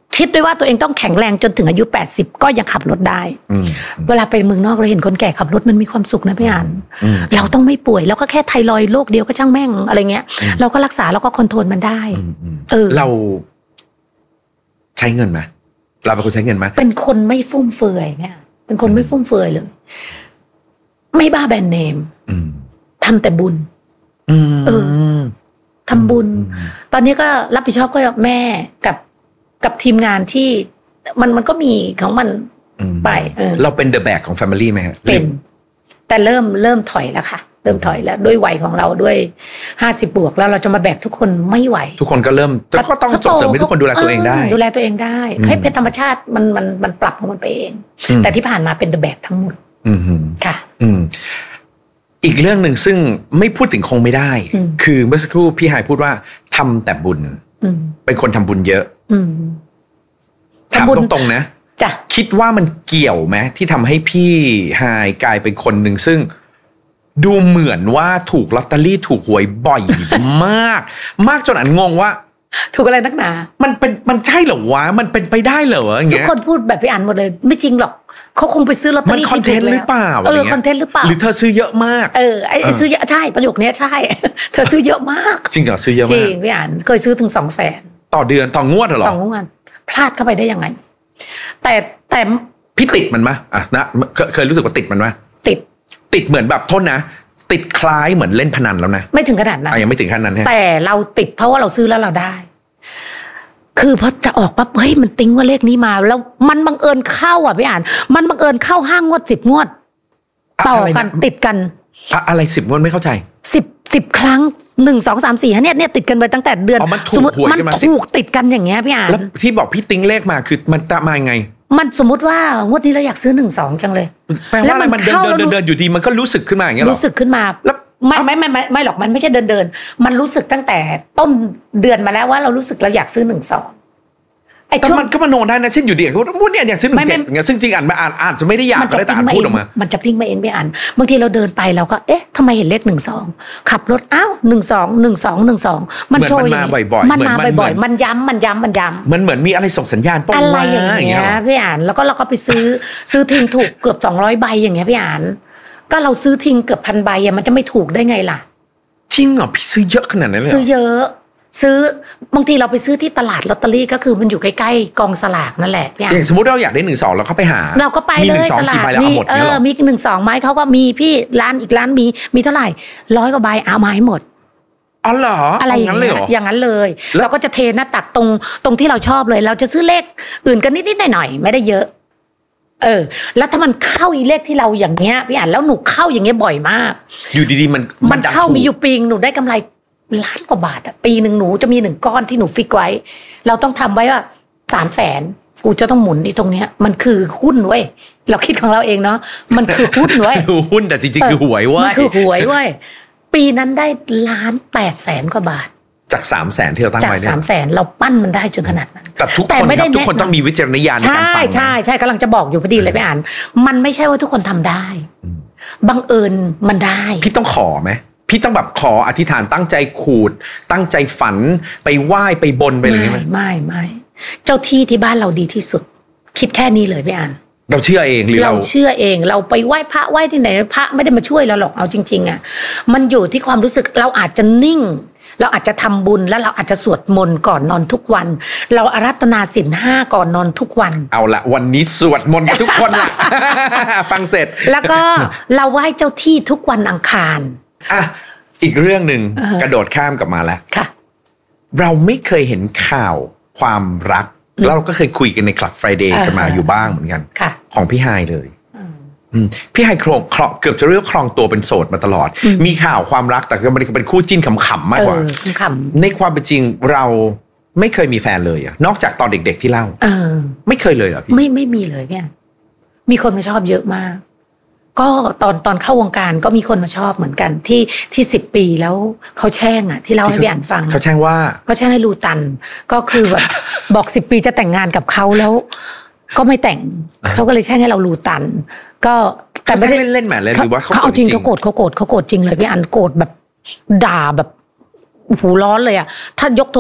A: คิดด้วยว่าตัวเองต้องแข็งแรงจนถึงอายุแปดสิบก็ยังขับรถได้เวลาไปเมืองนอกเราเห็นคนแก่ขับรถมันมีความสุขนะพี่อันเราต้องไม่ป่วยแล้วก็แค่ไทรอยด์โรคเดียวก็ช่างแม่งอะไรเงี้ยเราก็รักษาแล้วก็คอนโทรลมันได้เออ
B: เราใช้เงินไหมเราเป็นคนใช้เงินไหม
A: เป็นคนไม่ฟุ่มเฟือยเนี่ยเป็นคนไม่ฟุ่มเฟือยเลยไม่บ้าแบรนด์เนมทำแต่บุญเออทำบุญตอนนี้ก็รับผิดชอบก็แม่กับกับทีมงานที่มันมันก็มีของมันไปเออ
B: เราเป็นเดอะแบกของแฟมิลี่ไหมฮะ
A: เป็นแต่เริ่มเริ่มถอยแล้วค่ะเริ่มถอยแล้วด้วยวัยของเราด้วยห้าสิบบวกแล้วเราจะมาแบกทุกคนไม่ไหว
B: ทุกคนก็เริ่มก็ต้องส่งเสริมให้ทุกคนดูแลตัวเองได้
A: ดูแลตัวเองได้ให้เป็นธรรมชาติมันมันมันปรับของมันไปเองแต่ที่ผ่านมาเป็นเดอะแบกทั้งหมดค่ะ
B: อีกเรื่องหนึ่งซึ่งไม่พูดถึงคงไม่ได้คือเมื่อสักครู่พี่ไฮพูดว่าทำแต่บุญเป็นคนทำบุญเยอะถามตรงๆนะคิดว่ามันเกี่ยวไหมที่ทำให้พี่ไฮกลายเป็นคนหนึ่งซึ่งดูเหมือนว่าถูกลอตเตอรี่ถูกหวยบ่อยมากมากจนอันงงว่า
A: ถูกอะไรนักหนา
B: มันเป็นมันใช่เหรอวะมันเป็นไปได้เหรออย่างเงี้ย
A: ทุกคนพูดแบบพี่อ่านหมดเลยไม่จริงหรอกเขาคงไปซื้อลอตเตอรี่
B: มันคอนเทนต์หรือเปล่า
A: เออคอนเทนต์หรือเปล่า
B: หรือเธอซื้อเยอะมาก
A: เออไอ้ซื้อเยอะใช่ประโยคนี้ใช่เธอซื้อเยอะมาก
B: จริงเหรอซื้อเยอะมาก
A: จริงพี่อ่านเคยซื้อถึงสองแสน
B: ต่อเดือนต่องวดเหรอ
A: ต่องวดพลาดเข้าไปได้ยังไงแต่แต่
B: พี่ติดมันมั้ยอ่ะนะเคยรู้สึกว่าติดมันมั้ย
A: ติด
B: ติดเหมือนแบบโทษนะติดคล้ายเหมือนเล่นพนันแล้วนะ
A: ไม่ถึงขนาดนั้น
B: ยังไม่ถึงขนาดนั้นฮะ
A: แต่เราติดเพราะว่าเราซื้อแล้วเราได้คือพอจะออกปั๊บเฮ้ยมันติ้งว่าเลขนี้มาแล้วมันบังเอิญเข้าอ่ะพี่อ่านมันบังเอิญเข้าห้างวดสิบงวดต่อกันติดกัน
B: อะไรสิบงวดไม่เข้าใจ
A: สิบสิบครั้งหนึ่งสองสามสี่เนี่ยเนี่ยติดกันไปตั้งแต่เดือน
B: สมมติ
A: มันถูกติดกันอย่างเงี้ยพี่อ่าน
B: แล้วที่บอกพี่ติ้งเลขมาคือมันจะมาไง
A: มันสมมติว่างวดนี้เราอยากซื้อหนึ่งสองจังเลย
B: แปลว่าอะไรมันเดินเดินเดินอยู่ดีมันก็รู้สึกขึ้นมาอย่างเงี้ยหรอ
A: รู้สึกขึ้นมาแล้วไม่ไม่ไม่ไม่ไม่หรอกมันไม่ใช่เดินเดินมันรู้สึกตั้งแต่ต้นเดือนมาแล้วว่าเรารู้สึกเราอยากซื้อหนึ่งสอง
B: ไอ้แต่มันก็มโนได้นะเช่นอยู่ดีเขาพูดเนี่ยอยากซื้อหนึ่งเจ็ดอย่างเงี้ยซึ่งจริงอ่านมาอ่านอ่านจะไม่ได้อยากอะไรแต่อ่านพูดออกมา
A: มันจะพลิกมาเองไม่อ่านบางทีเราเดินไปเราก็เอ๊ะทำไมเห็นเลขหนึ่งสองขับรถอ้าวหนึ่งสองหนึ่งสองหนึ่งสองมันโชย
B: มันมาบ่อยๆ
A: มันมาบ่อยๆมันย้ำมันย้ำมันย้ำ
B: มันเหมือนมีอะไรส่งสัญญาณป้อง
A: อะไรอย่างเงี้ยพี่อ่านแล้วก็เราก็ไปซื้อซื้อทิ้งถูกเกือบสองร้อยใบอย่างเงี้ยพี่อ่านก็เราซื้อทิ้งเกือบพันใบอะมันจะไม่ถูกได้ไงล่ะ
B: จริงเหรอพี่ซื้อเยอะขนาดนั้นเลย
A: ซื้อเยอะซื้อบางทีเราไปซื้อที่ตลาดลอตเตอรี่ก็คือมันอยู่ใกล้ๆกองสลากนั่นแหละพี่
B: อย่างสมมติเราอยากได้หนึ่งสองเราเข้าไปหา
A: เราก็ไปเลยตลาดมีเออมีหนึ่งสองไม้เขาก็มีพี่ร้านอีกร้านมีมีเท่าไหร่ร้อยกว่าใบเอามาให้หมด
B: อ๋อเหรอ
A: อะไรอย่างนั้นเลยอย่างนั้นเลยเราก็จะเทหน้าตักตรงตรงที่เราชอบเลยเราจะซื้อเลขอื่นกันนิดๆหน่อยๆไม่ได้เยอะเออแล้วถ้ามันเข้าอีเลขที่เราอย่างเงี้ยพี่อ่านแล้วหนูเข้าอย่างเงี้ยบ่อยมาก
B: อยู่ดีๆมัน
A: มันเข้ามีอยู่ปีหนูได้กำไรล้านกว่าบาทอะปีหนึ่งหนูจะมีหนึ่งก้อนที่หนูฟิกไว้เราต้องทำไว้ว่าสามแสนกูจะต้องหมุนที่ตรงเนี้ยมันคือหุ้นเว้ยเราคิดของเราเองเนาะมันคือหุ้นเว้ย
B: หุ้นแต่จริงๆคือหวยเว้ย
A: มันคือหวยเว้ยปีนั้นได้ล้านแปดแสนกว่าบาท
B: จากสามแสนที่เราตั้งไว้เนี่ย
A: จากสามแสนเราปั้นมันได้จนขนาดนั้น
B: แต่ทุกคนครับทุกคนต้องมีวิจารณญาณในการฟัง
A: ใช่ใช่ใช่กำลังจะบอกอยู่พอดีเลยไปอ่านมันไม่ใช่ว่าทุกคนทำได้บังเอิญมันได้
B: พี่ต้องขอไหมพี่ต้องแบบขออธิษฐานตั้งใจขูดตั้งใจฝันไปไหว้ไปบนไปอะไรอย่างเงี้ย
A: ไม่ไม่ไม่เจ้าที่ที่บ้านเราดีที่สุดคิดแค่นี้เลยพี่อัน
B: เราเชื่อเองหรือ
A: เราเชื่อเองเราไปไหว้พระไหว้ที่ไหนพระไม่ได้มาช่วยเราหรอกเอาจริงๆอ่ะมันอยู่ที่ความรู้สึกเราอาจจะนิ่งเราอาจจะทำบุญแล้วเราอาจจะสวดมนต์ก่อนนอนทุกวันเราอาราธนาศีลห้าก่อนนอนทุกวัน
B: เอาละวันนี้สวดมนต์ทุกคนละ ฟังเสร็จ
A: แล้วก็เราไหว้เจ้าที่ทุกวันอังคาร
B: อ่ะอีกเรื่องหนึ่งกระโดดข้ามกลับมาแล้ว
A: ค่ะ
B: เราไม่เคยเห็นข่าวความรักเราก็เคยคุยกันในคลับ Friday กันมาอยู่บ้างเหมือนกันของพี่ไฮเลยพี่ไฮครองเกือบจะเรียกครองตัวเป็นโสดมาตลอดมีข่าวความรักแต่ก็มันเป็นคู่จิ้นขำๆมากกว่าในความเป็นจริงเราไม่เคยมีแฟนเลยอะนอกจากตอนเด็กๆที่เล่าไม่เคยเลยเหรอพี่
A: ไม่ไม่มีเลยเนี่ยมีคนมาชอบเยอะมากก็ตอนตอนเข้าวงการก็มีคนมาชอบเหมือนกันที่ที่สิบปีแล้วเขาแช่งอ่ะที่เล่าให้พี่อ่านฟัง
B: เขาแช่งว่า
A: เขาแช่งให้รูตันก็คือแบบบอกสิบปีจะแต่งงานกับเขาแล้วก็ไม่แต่งเขาก็เลยแช่งให้เรารูตันก็
B: แต่ไม่ได้เล่นๆแหมเลยหรือว่า
A: เขาเอาจริงเขาโกรธเขาโกรธเขาโกรธจริงเลยพี่อันโกรธแบบด่าแบบหูร้อนเลยอ่ะถ้ายกโทร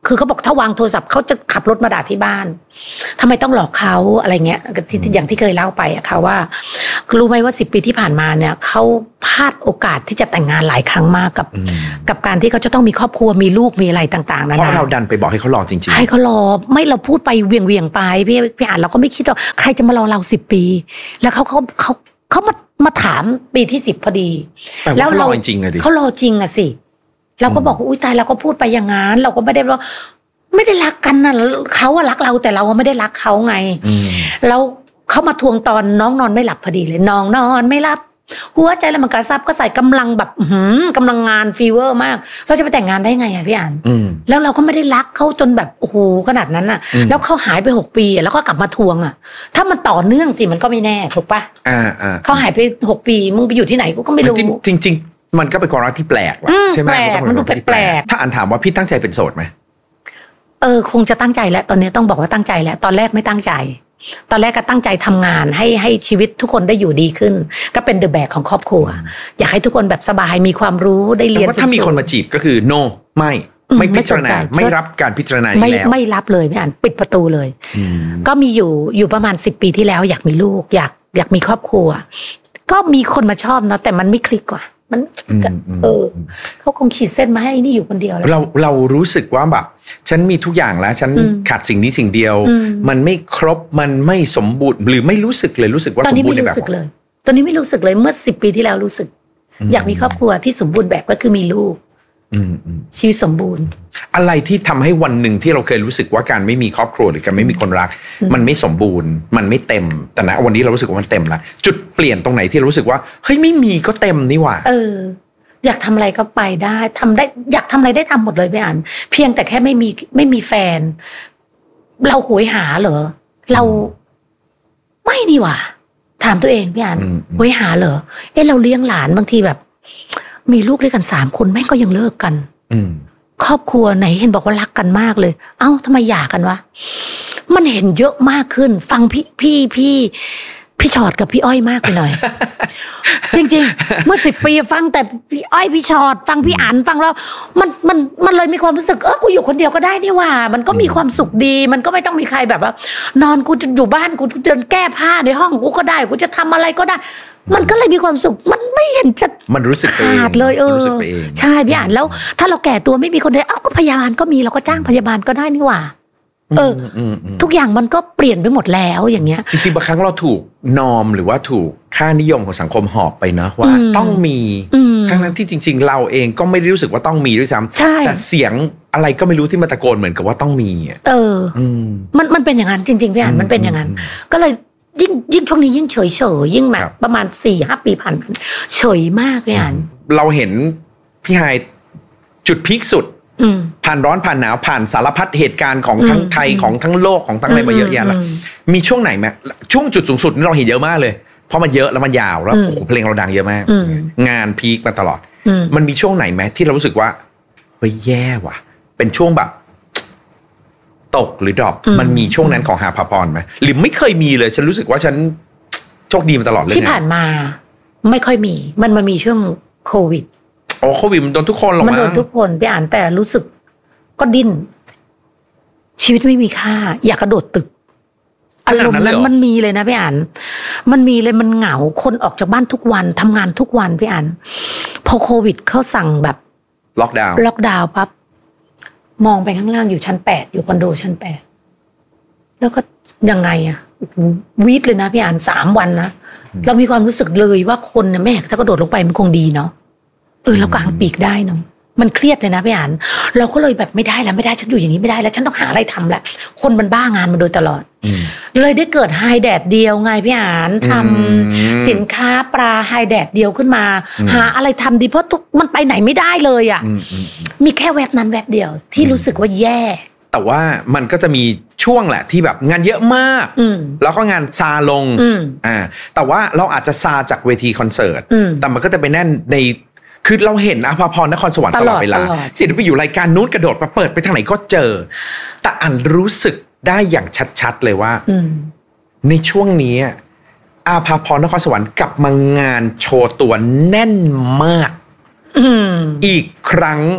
A: คือเขาบอกถ้าวางโทรศัพท์เขาจะขับรถมาด่าที่บ้านทำไมต้องหลอกเขาอะไรเงี้ยอย่างที่เคยเล่าไปอะค่ะว่ารู้ไหมว่าสิบปีที่ผ่านมาเนี่ยเขาพลาดโอกาสที่จะแต่งงานหลายครั้งมากกับกับการที่เขาจะต้องมีครอบครัวมีลูกมีอะไรต่างๆนะเพ
B: ราะเราดันไปบอกให้เขารอจริงๆ
A: ให้เขารอไม่เราพูดไปเวียงเวียงไปพี่พี่อ่านเราก็ไม่คิดว่าใครจะมารอเราสิบปีแล้วเขาเขาเขาเขามามาถามปีที่สิบพอดี
B: แล้วเราจริงๆอะดิ
A: เขารอจริงอะสิเราก็บอกอุ้ยตายเราก็พูดไปอย่างงั้นเราก็ไม่ได้ว่าไม่ได้รักกันนะเขาอะรักเราแต่เราไม่ได้รักเขาไงแล้วเขามาทวงตอนน้องนอนไม่หลับพอดีเลยน้องนอนไม่หลับหัวใจแล้วมันกระซับก็ใส่กำลังแบบหืมกำลังงานฟีเวอร์มากเราจะไปแต่งงานได้ไงอะพี่อ่านแล้วเราก็ไม่ได้รักเขาจนแบบโอ้โหขนาดนั้นอะแล้วเขาหายไปหกปีแล้วก็กลับมาทวงอะถ้ามันต่อเนื่องสิมันก็ไม่แน่ถูกปะ
B: อ่าอ่า
A: เขาหายไปหกปีมึงไปอยู่ที่ไหนกูก็ไม่รู้
B: จริงจริงมันก็เป็นความรักที่แปลกใช่ไหม
A: มันดูแปลก
B: ถ้าอ่านถามว่าพี่ตั้งใจเป็นโสดไหม
A: เออคงจะตั้งใจแล้วตอนนี้ต้องบอกว่าตั้งใจแล้วตอนแรกไม่ตั้งใจตอนแรกก็ตั้งใจทำงานให้ให้ชีวิตทุกคนได้อยู่ดีขึ้นก็เป็นเดอะแบกของครอบครัวอยากให้ทุกคนแบบสบายมีความรู้ได้เรียน
B: แต่ว่าถ้ามีคนมาจีบก็คือ no ไม่ไม่พิจารณาไม่รับการพิจารณานี้แล้ว
A: ไม่รับเลยไม่อ่านปิดประตูเลยก็มีอยู่อยู่ประมาณสิบปีที่แล้วอยากมีลูกอยากอยากมีครอบครัวก็มีคนมาชอบนะแต่มันไม่คลิกกว่ามันเออเขาคงขีดเส้นมาให้นี่อยู่คนเดียวแล้ว
B: เราเรารู้สึกว่าแบบฉันมีทุกอย่างแล้วฉันขาดสิ่งนี้สิ่งเดียวมันไม่ครบมันไม่สมบูรณ์หรือไม่รู้สึกเลยรู้สึกว่าสมบูรณ์ในแบบตอนนี้ไม่รู้สึกเลย
A: ตอนนี้ไม่รู้สึกเลยเมื่อสิบปีที่แล้วรู้สึกอยากมีครอบครัวที่สมบูรณ์แบบก็คือมีลูกชีวิตสมบูรณ์
B: อะไรที่ทำให้วันหนึ่งที่เราเคยรู้สึกว่าการไม่มีครอบครัวหรือการไม่มีคนรักมันไม่สมบูรณ์มันไม่เต็มแต่นะวันนี้เรารู้สึกว่ามันเต็มละจุดเปลี่ยนตรงไหนที่เรารู้สึกว่าเฮ้ยไม่มีก็เต็มนี่หว่า
A: เอออยากทำอะไรก็ไปได้ทำได้อยากทำอะไรได้ทำหมดเลยพี่อันเพียงแต่แค่ไม่มีไม่มีแฟนเราโหยหาเหรอเราไม่นี่หว่าถามตัวเองพี่อันโหยหาเหรอเอ๊ะเราเลี้ยงหลานบางทีแบบมีลูกด้วยกันสามคนแม่งก็ยังเลิกกันครอบครัวไหนเห็นบอกว่ารักกันมากเลยเอ้าทำไมหย่ากันวะมันเห็นเยอะมากขึ้นฟังพี่พี่พี่พี่ชอดกับพี่อ้อยมากไปหน่อย จริงๆเมื่อสิบปีฟังแต่พี่อ้อยพี่ชอดฟังพี่อั๋นฟังแล้วมันมันมันเลยมีความรู้สึกเออกูอยู่คนเดียวก็ได้นี่ว่ามันก็มีความสุขดีมันก็ไม่ต้องมีใครแบบว่านอนกูจะอยู่บ้านกูจะเดินแก้ผ้าในห้องกูก็ได้กูจะทำอะไรก็ได้มันก็เลยมีความสุขมันไม่เห็นจะ
B: มันรู้สึก
A: ขาดเลยเออใช่พี่อ่านแล้วถ้าเราแก่ตัวไม่มีคนใดเอ้าก็พยาบาลก็มีเราก็จ้างพยาบาลก็ได้นี่หว่าเออทุกอย่างมันก็เปลี่ยนไปหมดแล้วอย่างเงี้ย
B: จริงๆบางครั้งเราถูกนอมหรือว่าถูกค่านิยมของสังคมหอบไปนะว่าต้องมีทั้งนั้นที่จริงๆเราเองก็ไม่รู้สึกว่าต้องมีด้วยซ้ำแต่เสียงอะไรก็ไม่รู้ที่มาตะโกนเหมือนกับว่าต้องมี
A: เออมันมันเป็นอย่างนั้นจริงๆพี่อ่านมันเป็นอย่างนั้นก็เลยยิ่งยิ่งช่วงนี้ยิ่งเฉยเฉยยิ่งแบบประมาณสี่ห้าปีผ่านมาเฉยมากเลยอ่าน
B: เราเห็นพี่ไฮจุดพีคสุดผ่านร้อนผ่านหนาวผ่านสารพัดเหตุการณ์ของทั้งไทยของทั้งโลกของทั้งอะไรมาเยอะแยะแล้วมีช่วงไหนไหมช่วงจุดสูงสุดนี่เราเห็นเยอะมากเลยเพราะมันเยอะแล้วมันยาวแล้วโอ้โหเพลงเราดังเยอะมากงานพีคมาตลอดมันมีช่วงไหนไหมที่เรารู้สึกว่าเฮ้ยแย่ว่ะเป็นช่วงแบบตกหรือดรอปมันมีช่วงนั้นของหาภาพรไหมหรือไม่เคยมีเลยฉันรู้สึกว่าฉันโชคดีมาตลอดเลย
A: ที่ผ่านมาไม่ค่อยมีมันมันมีช่วงโควิด
B: โอ้โควิดมันโดนทุกคนหรอก
A: มันโดนทุกคนไปอ่านแต่รู้สึกก็ดิ้นชีวิตไม่มีค่าอยากกระโดดตึกอารมณ์นั้นมันมีเลยนะพี่อ่านมันมีเลยมันเหงาคนออกจากบ้านทุกวันทำงานทุกวันพี่อ่านพอโควิดเขาสั่งแบบ
B: ล็อกดาวน์
A: ล็อกดาวน์ปั๊บมองไปข้างล่างอยู่ชั้นแปดอยู่คอนโดชั้นแปดแล้วก็ยังไงอะวีดเลยนะพี่อ่านสามวันนะเรามีความรู้สึกเลยว่าคนเนี่ยแม่ถ้ากระโดดลงไปมันคงดีเนาะเออเรากางปีกได้เนาะมันเครียดเลยนะพี่อ่านเราก็เลยแบบไม่ได้แล้วไม่ได้ฉันอยู่อย่างนี้ไม่ได้แล้วฉันต้องหาอะไรทำแหละคนมันบ้างานมาโดยตลอดเลยได้เกิดไฮแดดเดียวไงพี่อ่านทำสินค้าปลาไฮแดดเดียวขึ้นมาหาอะไรทำดีเพราะทุกมันไปไหนไม่ได้เลยอ่ะมีแค่แวบนั้นแวบเดียวที่รู้สึกว่าแย่
B: แต่ว่ามันก็จะมีช่วงแหละที่แบบงานเยอะมากแล้วก็งานซาลงอ่าแต่ว่าเราอาจจะซาจากเวทีคอนเสิร์ตแต่มันก็จะไปแน่นในคือเราเห็นอาภาพรนครสวรรค์ตลอดเวลาสิไปอยู่รายการนู้นกระโดดมาเปิดไปทางไหนก็เจอแต่อันรู้สึกได้อย่างชัดๆเลยว่าในช่วงนี้อาภาพรนครสวรรค์กลับมางานโชว์ตัวแน่นมากอีกครั้ง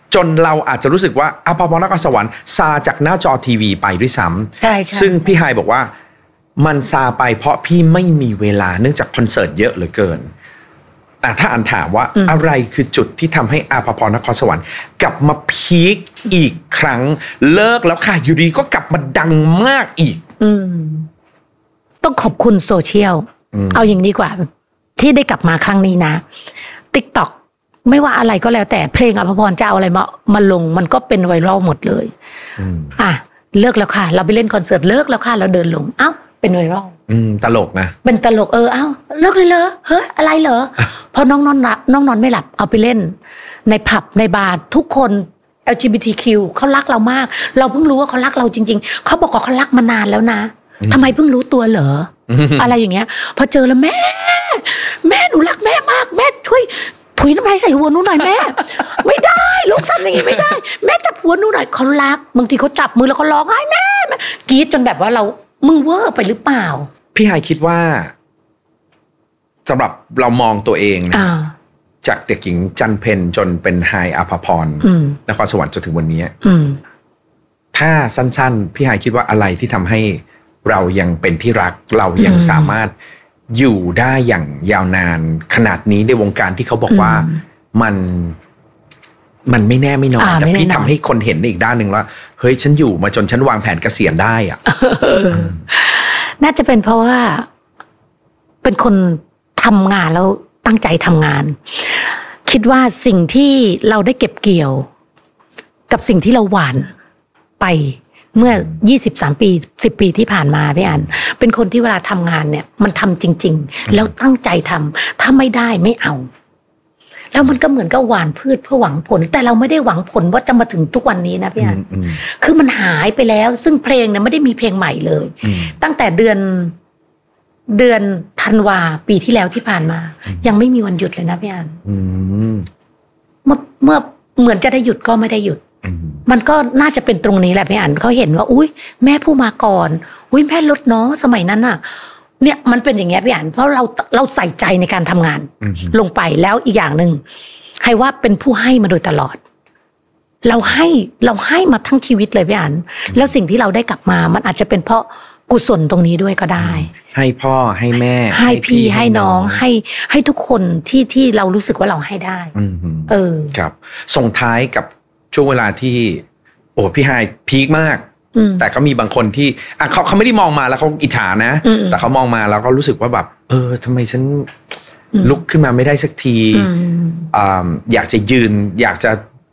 B: จนเราอาจจะรู้สึกว่าอาภพรนครสวรรค์ซาจากหน้าจอทีวีไปด้วยซ้ำ
A: ใช่ใช่
B: ซึ่งพี่ไฮบอกว่ามันซาไปเพราะพี่ไม่มีเวลาเนื่องจากคอนเสิร์ตเยอะเหลือเกินแต่ถ้าอันถามว่าอะไรคือจุดที่ทำให้อาภพรนครสวรรค์กลับมาพีคอีกครั้งเลิกแล้วค่ะอยู่ดีก็กลับมาดังมากอีก
A: อืมต้องขอบคุณโซเชียลเอาอย่างนี้กว่าที่ได้กลับมาครั้งนี้นะ TikTok ไม่ว่าอะไรก็แล้วแต่เพลงอาภพรจะเอาอะไรมามาลงมันก็เป็นไวรัลหมดเลยอ่ะเลิกแล้วค่ะเราไปเล่นคอนเสิร์ตเลิกแล้วค่ะเราเดินลงเอ้าเป็นไวรัล
B: อืมตลกนะ
A: เป็นตลกเออเอ้าเลิกเลยเหรอเฮ้ยอะไรเหรอ พอน้องนอนหลับน้องนอนไม่หลับเอาไปเล่นในผับในบาร์ทุกคน แอล จี บี ที คิว เขารักเรามากเราเพิ่งรู้ว่าเขารักเราจริงๆเขาบอกว่าเขารักมานานแล้วนะทำไมเพิ่งรู้ตัวเหรอ อะไรอย่างเงี้ยพอเจอแล้วแม่แม่หนูรักแม่มากแม่ช่วยถุยน้ำลายใส่หัวหนูหน่อยแม่ไม่ได้ลูกทำอย่างงี้ไม่ได้แม่จับหัวหนูหน่อยเขารักบางทีเขาจับมือแล้วเขาร้องไห้แม่กรี๊ดจนแบบว่าเรามึงเวอร์ไปหรือเปล่า
B: พี่ไฮคิดว่าสำหรับเรามองตัวเองนะจากเด็กหญิงจันเพ็ญจนเป็นไฮอาภพรนครสวรรค์จนถึงวันนี้ถ้าสั้นๆพี่ไฮคิดว่าอะไรที่ทำให้เรายังเป็นที่รักเรายังสามารถอยู่ได้อย่างยาวนานขนาดนี้ในวงการที่เขาบอกว่ามันมันไม่แน่ไม่นอนแต่พี่ทำให้คนเห็นในอีกด้านหนึ่งว่าเฮ้ยฉันอยู่มาจนฉันวางแผนเกษียณได้อ่ะ
A: น่าจะเป็นเพราะว่าเป็นคนทำงานแล้วตั้งใจทำงานคิดว่าสิ่งที่เราได้เก็บเกี่ยวกับสิ่งที่เราหว่านไปเมื่อยี่สิบสามปีสิบปีที่ผ่านมาพี่อันเป็นคนที่เวลาทำงานเนี่ยมันทำจริงๆแล้วตั้งใจทำถ้าไม่ได้ไม่เอาแล้วมันก็เหมือนกับหว่านพืชเพื่อหวังผลแต่เราไม่ได้หวังผลว่าจะมาถึงทุกวันนี้นะพี่อันคือมันหายไปแล้วซึ่งเพลงเนี่ยไม่ได้มีเพลงใหม่เลยตั้งแต่เดือนเดือนธันวาปีที่แล้วที่ผ่านมายังไม่มีวันหยุดเลยนะพี่อันเมื่อเมื่อเหมือนจะได้หยุดก็ไม่ได้หยุดมันก็น่าจะเป็นตรงนี้แหละพี่อันเขาเห็นว่าอุ้ยแม่ผู้มาก่อนอุ้ยแม่ลดเนาะสมัยนั้นน่ะเนี่ยมันเป็นอย่างเงี้ยพี่อันเพราะเราเราใส่ใจในการทำงานลงไปแล้วอีกอย่างหนึ่งให้ว่าเป็นผู้ให้มาโดยตลอดเราให้เราให้มาทั้งชีวิตเลยพี่อันแล้วสิ่งที่เราได้กลับมามันอาจจะเป็นเพราะกุศลตรงนี้ด้วยก็ได้
B: ให้พ่อให้แม่
A: ให้พี่ให้น้องให้ให้ทุกคนที่ที่เรารู้สึกว่าเราให้ได้เออ
B: ครับส่งท้ายกับช่วงเวลาที่โอ้พี่ไฮพีคมากแต่ก็มีบางคนที่อ่ะเขาเขาไม่ได้มองมาแล้วเขาอิจฉานะแต่เขามองมาแล้วก็รู้สึกว่าแบบเออทำไมฉันลุกขึ้นมาไม่ได้สักทีอ่าอยากจะยืนอยากจะ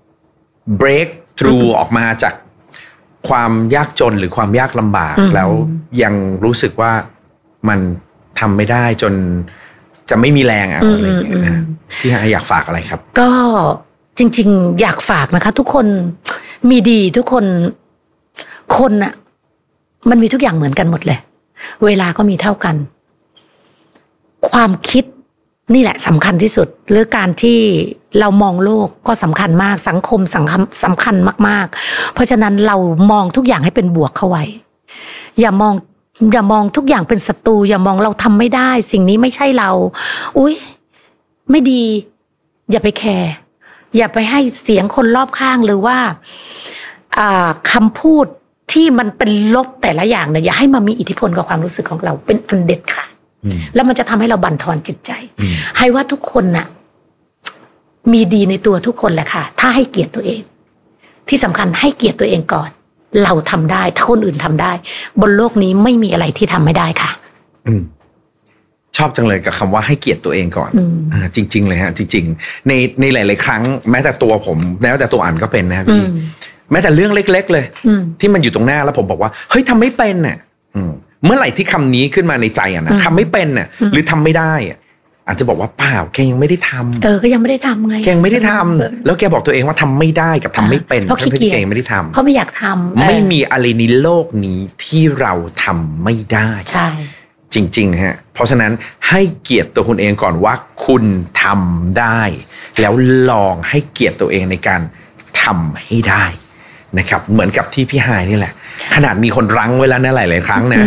B: break through ออกมาจากความยากจนหรือความยากลำบากแล้วยังรู้สึกว่ามันทำไม่ได้จนจะไม่มีแรงอะไรอย่างเงี้ยนะพี่ไฮอยากฝากอะไรครับ
A: ก็จริงๆอยากฝากนะคะทุกคนมีดีทุกคนคนน่ะมันมีทุกอย่างเหมือนกันหมดเลยเวลาก็มีเท่ากันความคิดนี่แหละสำคัญที่สุดหรือการที่เรามองโลกก็สำคัญมากสังคมสำคัญสำคัญมากๆเพราะฉะนั้นเรามองทุกอย่างให้เป็นบวกเข้าไว้อย่ามองอย่ามองทุกอย่างเป็นศัตรูอย่ามองเราทำไม่ได้สิ่งนี้ไม่ใช่เราอุ๊ยไม่ดีอย่าไปแคร์อย่าไปให้เสียงคนรอบข้างหรือว่าคำพูดที่มันเป็นลบแต่ละอย่างเนี่ยอย่าให้มามีอิทธิพลกับความรู้สึกของเราเป็นอันเด็ดขาดแล้วมันจะทำให้เราบั่นทอนจิตใจให้ว่าทุกคนน่ะมีดีในตัวทุกคนแหละค่ะถ้าให้เกียรติตัวเองที่สำคัญให้เกียรติตัวเองก่อนเราทำได้ถ้าคนอื่นทำได้บนโลกนี้ไม่มีอะไรที่ทำไม่ได้ค่ะ
B: อืมชอบจังเลยกับคำว่าให้เกียรติตัวเองก่อนอ่าจริงๆเลยฮะจริงๆในในหลายๆครั้งแม้แต่ตัวผมแม้แต่ตัวอ่านก็เป็นนะพี่แม้แต่เรื่องเล็กๆเลยที่มันอยู่ตรงหน้าแล้วผมบอกว่าเฮ้ยทำไม่เป็นน่ะเมื่อไหร่ที่คำนี้ขึ้นมาในใจอ่ะนะทำไม่เป็นน่ะหรือทำไม่ได้อ่ะอาจจะบอกว่าเปล่าแกยังไม่ได้ทำ
A: เออก็ยังไม่ได้ทำไง
B: แกยังไม่ได้ทำแล้วแกบอกตัวเองว่าทำไม่ได้กับทำไม่เป็น
A: เพราะขี้เกียจ
B: ไม่ได้ทำ
A: เพราะไม่อยากทำ
B: ไม่มีอะไรในโลกนี้ที่เราทำไม่ได้
A: ใช่
B: จริงๆฮะเพราะฉะนั้นให้เกียรติตัวคุณเองก่อนว่าคุณทำได้แล้วลองให้เกียรติตัวเองในการทำให้ได้นะครับเหมือนกับที่พี่ไฮนี่แหละขนาดมีคนรั้งไว้แล้วนะหลายๆครั้งนะ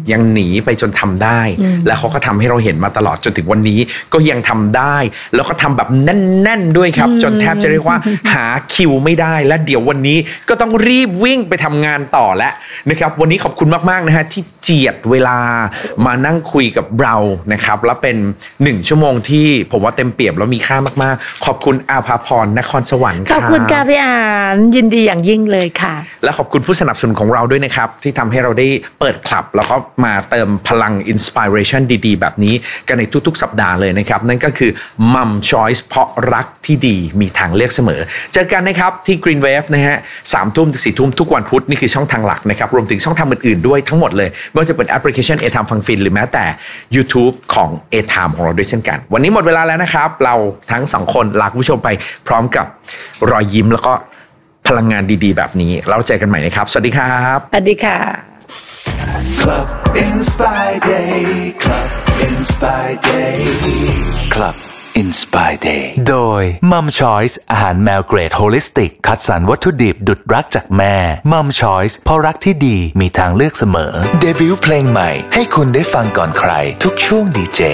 B: ยังหนีไปจนทำได้แล้วเขาก็ทำให้เราเห็นมาตลอดจนถึงวันนี้ก็ยังทำได้แล้วก็ทำแบบแน่นๆด้วยครับจนแทบจะเรียกว่าหาคิวไม่ได้และเดี๋ยววันนี้ก็ต้องรีบวิ่งไปทำงานต่อแล้วนะครับวันนี้ขอบคุณมากๆนะฮะที่เจียดเวลามานั่งคุยกับเรานะครับและเป็นหนึ่งชั่วโมงที่ผมว่าเต็มเปี่ยมแล้วมีค่ามากๆขอบคุณอาภาพรนครสวรรค์
A: ขอบคุณค่ะพี่อ่านยินดีอย่างยิ่งเลยค่ะ
B: และขอบคุณผู้สนับสนุนของเราด้วยนะครับที่ทำให้เราได้เปิดคลับแล้วก็มาเติมพลังอินสปิเรชันดีๆแบบนี้กันในทุกๆสัปดาห์เลยนะครับนั่นก็คือ Mum Choice เพราะรักที่ดีมีทางเลือกเสมอเจอกันนะครับที่ Green Wave นะฮะสามทุ่มถึงสี่ทุ่มทุกวันพุธนี่คือช่องทางหลักนะครับรวมถึงช่องทางอื่นๆด้วยทั้งหมดเลยไม่ว่าจะเป็นแอปพลิเคชัน A-Time ฟังฟินหรือแม้แต่ YouTube ของ A-Time ของเราด้วยเช่นกันวันนี้หมดเวลาแล้วนะครับเราทั้งสองคนลาคุณผู้ชมไปพร้อมกับรอยยิ้มแล้วก็พลังงานดีๆแบบนี้เราเจอกันใหม่นะครับสวัสดีครับ
A: สวัสดีค่ะ
C: Club Inspire Day Club Inspire Day Club Inspire Day โดย Mum Choice อาหารแมวเกรดโฮลิสติกคัดสรรวัตถุดิบดุจรักจากแม่ Mum Choice เพราะรักที่ดีมีทางเลือกเสมอเดบิวต์เพลงใหม่ให้คุณได้ฟังก่อนใครทุกช่วงดีเจ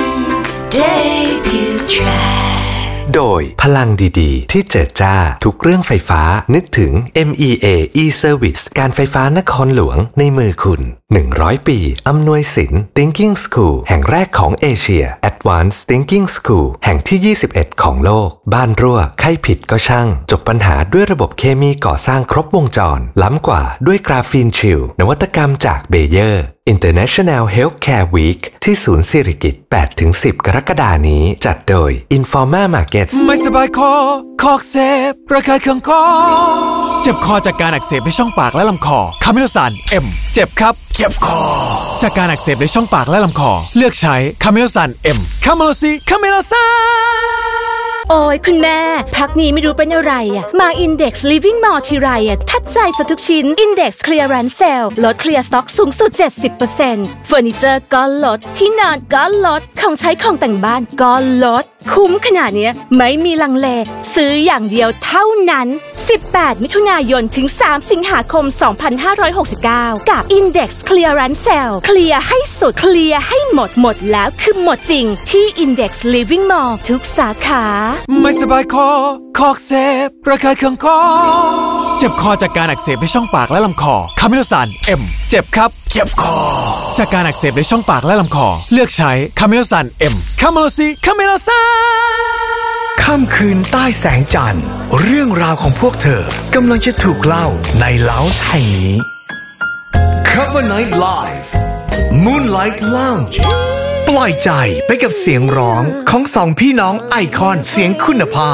C: Debut Trackโดยพลังดีๆที่เจิดจ้าทุกเรื่องไฟฟ้านึกถึง เอ็ม อี เอ e-Service การไฟฟ้านครหลวงในมือคุณหนึ่งร้อยปีอำนวยสิน Thinking School แห่งแรกของเอเชีย Advanced Thinking School แห่งที่ยี่สิบเอ็ดของโลกบ้านรั่วใครผิดก็ช่างจบปัญหาด้วยระบบเคมีก่อสร้างครบวงจรล้ำกว่าด้วยกราฟีนชิลนวัตกรรมจากเบเยอร์International Healthcare Week ที่ศูนย์สิริกิติ์ แปดถึงสิบ กรกฎาคมนี้จัดโดย Informa Markets
D: ไม่สบายคอคออักเสบระคายเคืองคอเจ็บคอจากการอักเสบในช่องปากและลำคอคาเมโลซาน M เจ็บครับเจ็บคอจากการอักเสบในช่องปากและลำคอเลือกใช้คาเมโลซาน M คาเมโลซีคาเมโลซาน
E: โอ้ยคุณแม่พักนี้ไม่รู้เป็นอะไรอ่ะมา Index Living Mall ทีไรอ่ะทัดใจซะทุกชิ้น Index Clearance Sale ลดเคลียร์สต็อกสูงสุด เจ็ดสิบเปอร์เซ็นต์ เฟอร์นิเจอร์ก็ลดที่นอนก็ลดของใช้ของแต่งบ้านก็ลดคุ้มขนาดนี้ไม่มีลังเลซื้ออย่างเดียวเท่านั้นสิบแปดมิถุนายนถึงสามสิงหาคมสองพันห้าร้อยหกสิบเก้ากับ Index Clearance Sale เคลียร์ให้สุดเคลียร์ให้หมดหมดแล้วคือหมดจริงที่ Index Living Mall ทุกสาขา
D: ไม่สบายคอคออักเสบระคายเคืองคอเจ็บคอจากการอักเสบในช่องปากและลำคอคาเมโลซาน M เจ็บครับเจ็บคอจากการอักเสบในช่องปากและลำคอเลือกใช้คาเมโลซาน M คาเมโลซีคาเมโลซาน
F: ค่ำคืนใต้แสงจันทร์เรื่องราวของพวกเธอกำลังจะถูกเล่าในเลาส์แห่งนี้ Cover Night Live Moonlight Lounge ปล่อยใจไปกับเสียงร้องของสองพี่น้องไอคอนเสียงคุณภาพ